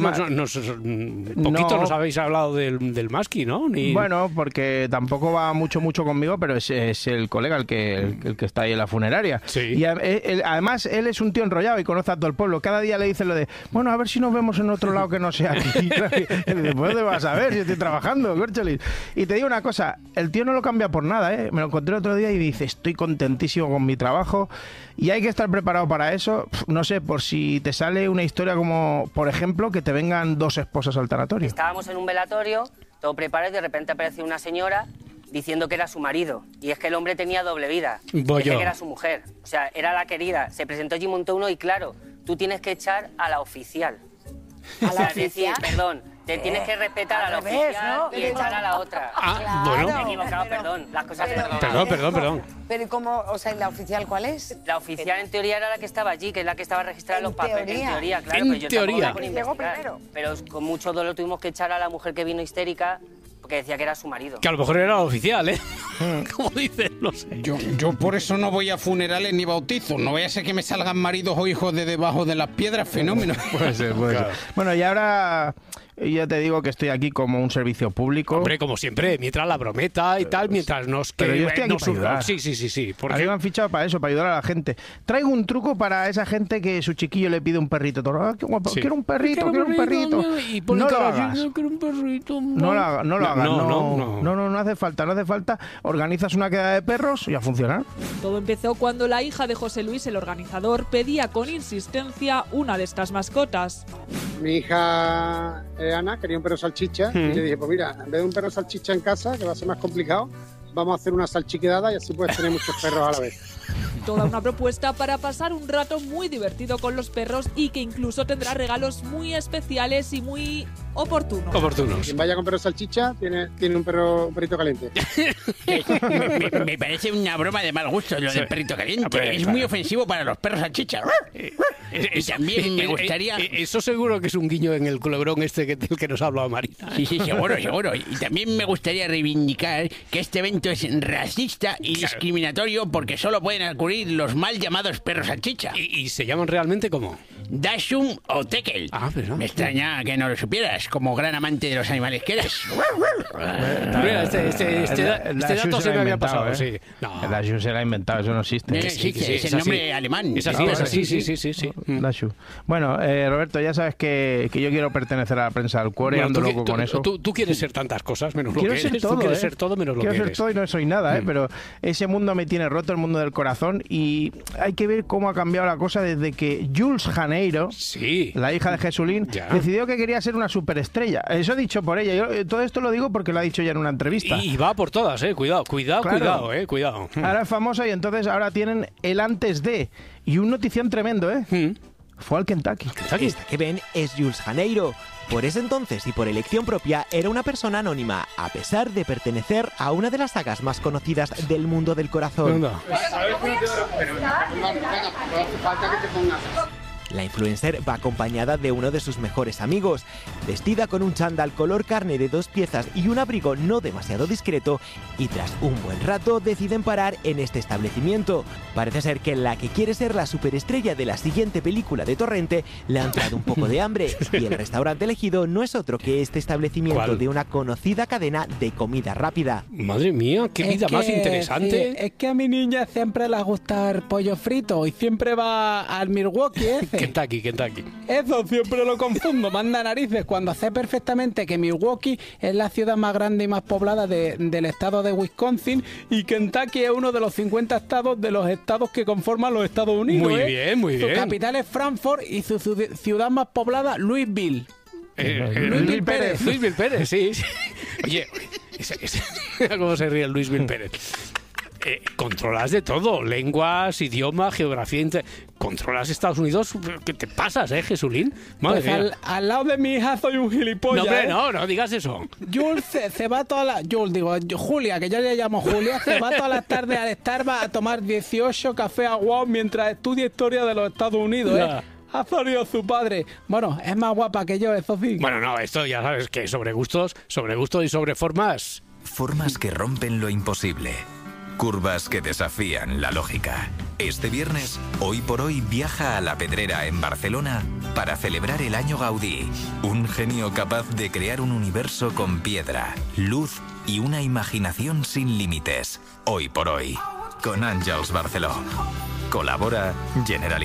nos habéis hablado del Masqui, ¿no? Bueno, porque tampoco va mucho conmigo, pero es el colega el que está ahí en la funeraria. Sí. Y además él es un tío enrollado y conoce a todo el pueblo. Cada día le dicen lo de, bueno, a ver si nos vemos en otro lado que no sea aquí. Y dice, pues ¿dónde vas a ver? Si estoy trabajando, córcholis. Y te digo una cosa, el tío no lo cambia por nada, ¿eh? Me lo encontré otro día y dice, estoy contentísimo con mi trabajo. Y hay que estar preparado para eso. No sé, por si te sale una historia como, por ejemplo, que te vengan 2 esposas al tanatorio. Estábamos en un velatorio, todo preparado y de repente apareció una señora diciendo que era su marido. Y es que el hombre tenía doble vida. Dije que era su mujer. O sea, era la querida. Se presentó allí, montó uno y claro, tú tienes que echar a la oficial. ¿A la oficial? Perdón, te tienes que respetar a la oficial, ¿no? Y echar a la otra. Bueno. Me he equivocado, perdón. Las cosas Perdón. Pero ¿cómo? O sea, ¿la oficial cuál es? La oficial en teoría era la que estaba allí, que es la que estaba registrada en los papeles. En teoría, claro. En pero yo teoría. Llegó primero. Pero con mucho dolor tuvimos que echar a la mujer que vino histérica porque decía que era su marido. Que a lo mejor era la oficial, ¿eh? Como dicen, no sé. Yo por eso no voy a funerales ni bautizos. No vaya a ser que me salgan maridos o hijos de debajo de las piedras, fenómeno. Puede ser. Bueno, y ahora... Ya te digo que estoy aquí como un servicio público. Hombre, como siempre, mientras la brometa y tal, mientras nos... Pero yo estoy aquí para ayudar. Sí. A mí me han fichado para eso, para ayudar a la gente. Traigo un truco para esa gente que su chiquillo le pide un perrito. Qué guapo, quiero un perrito. No lo hagas. No lo hagas. No hace falta. Organizas una quedada de perros y a funcionar. Todo empezó cuando la hija de José Luis, el organizador, pedía con insistencia una de estas mascotas. Mi hija Ana quería un perro salchicha y le dije, pues mira, en vez de un perro salchicha en casa, que va a ser más complicado, vamos a hacer una salchiquedada y así puedes tener muchos perros a la vez. Toda una propuesta para pasar un rato muy divertido con los perros y que incluso tendrá regalos muy especiales y muy oportunos. Quien vaya con perro salchicha tiene un perrito caliente. Me parece una broma de mal gusto lo del perrito caliente. Es muy ofensivo para los perros salchicha. Y también me gustaría... Eso seguro que es un guiño en el culebrón este del que nos ha hablado Marina. Sí, seguro. Y también me gustaría reivindicar que este evento es racista y discriminatorio porque solo pueden acudir los mal llamados perros salchicha. ¿Y se llaman realmente cómo? Dachshund o Tekel. Pero me extraña que no lo supieras, como gran amante de los animales que eres. Mira, este dato se me había pasado, sí. No. El Dachshund se lo ha inventado, eso no existe. Es el nombre alemán. Es así, sí. Dachshund. Bueno, Roberto, ya sabes que yo quiero pertenecer a la prensa del cuore, ando loco con eso. Tú quieres ser tantas cosas menos lo que eres. Tú quieres ser todo menos lo que eres. Quiero ser todo y no soy nada, pero ese mundo me tiene roto, el mundo del corazón, y hay que ver cómo ha cambiado la cosa desde que Jules Janeiro, la hija de Jesulín, decidió que quería ser una superestrella. Eso dicho por ella. Yo todo esto lo digo porque lo ha dicho ya en una entrevista. Y va por todas, cuidado. Ahora es famosa y entonces ahora tienen el antes de. Y un notición tremendo, Fue al Kentucky. Esta que ven es Jules Janeiro. Por ese entonces y por elección propia era una persona anónima, a pesar de pertenecer a una de las sagas más conocidas del mundo del corazón. La influencer va acompañada de uno de sus mejores amigos, vestida con un chándal color carne de 2 piezas y un abrigo no demasiado discreto, y tras un buen rato deciden parar en este establecimiento. Parece ser que la que quiere ser la superestrella de la siguiente película de Torrente le ha entrado un poco de hambre, y el restaurante elegido no es otro que este establecimiento de una conocida cadena de comida rápida. Madre mía, qué vida más interesante. Es que a mi niña siempre le gusta el pollo frito y siempre va al Milwaukee ese. Kentucky. Eso siempre lo confundo, manda narices, cuando sé perfectamente que Milwaukee es la ciudad más grande y más poblada del estado de Wisconsin y Kentucky es uno de los 50 estados de los estados que conforman los Estados Unidos. Muy bien. Su capital es Frankfurt y su ciudad más poblada, Louisville. Louisville Pérez, sí. Oye, ¿cómo se ríe Louisville Pérez? Controlas de todo, lenguas, idioma, geografía, controlas Estados Unidos. ¿Qué te pasas, Jesulín? Madre mía. Al lado de mi hija soy un gilipollas. No digas eso. Jules se va Julia, que yo le llamo Julia, se va todas las tardes al Starbucks a tomar 18 cafés aguados mientras estudia historia de los Estados Unidos, Ha salido su padre. Bueno, es más guapa que yo, eso sí. Bueno, no, esto ya sabes que sobre gustos y sobre formas. Formas que rompen lo imposible. Curvas que desafían la lógica. Este viernes, Hoy por Hoy viaja a La Pedrera en Barcelona para celebrar el Año Gaudí. Un genio capaz de crear un universo con piedra, luz y una imaginación sin límites. Hoy por Hoy, con Àngels Barceló. Colabora Generalitat.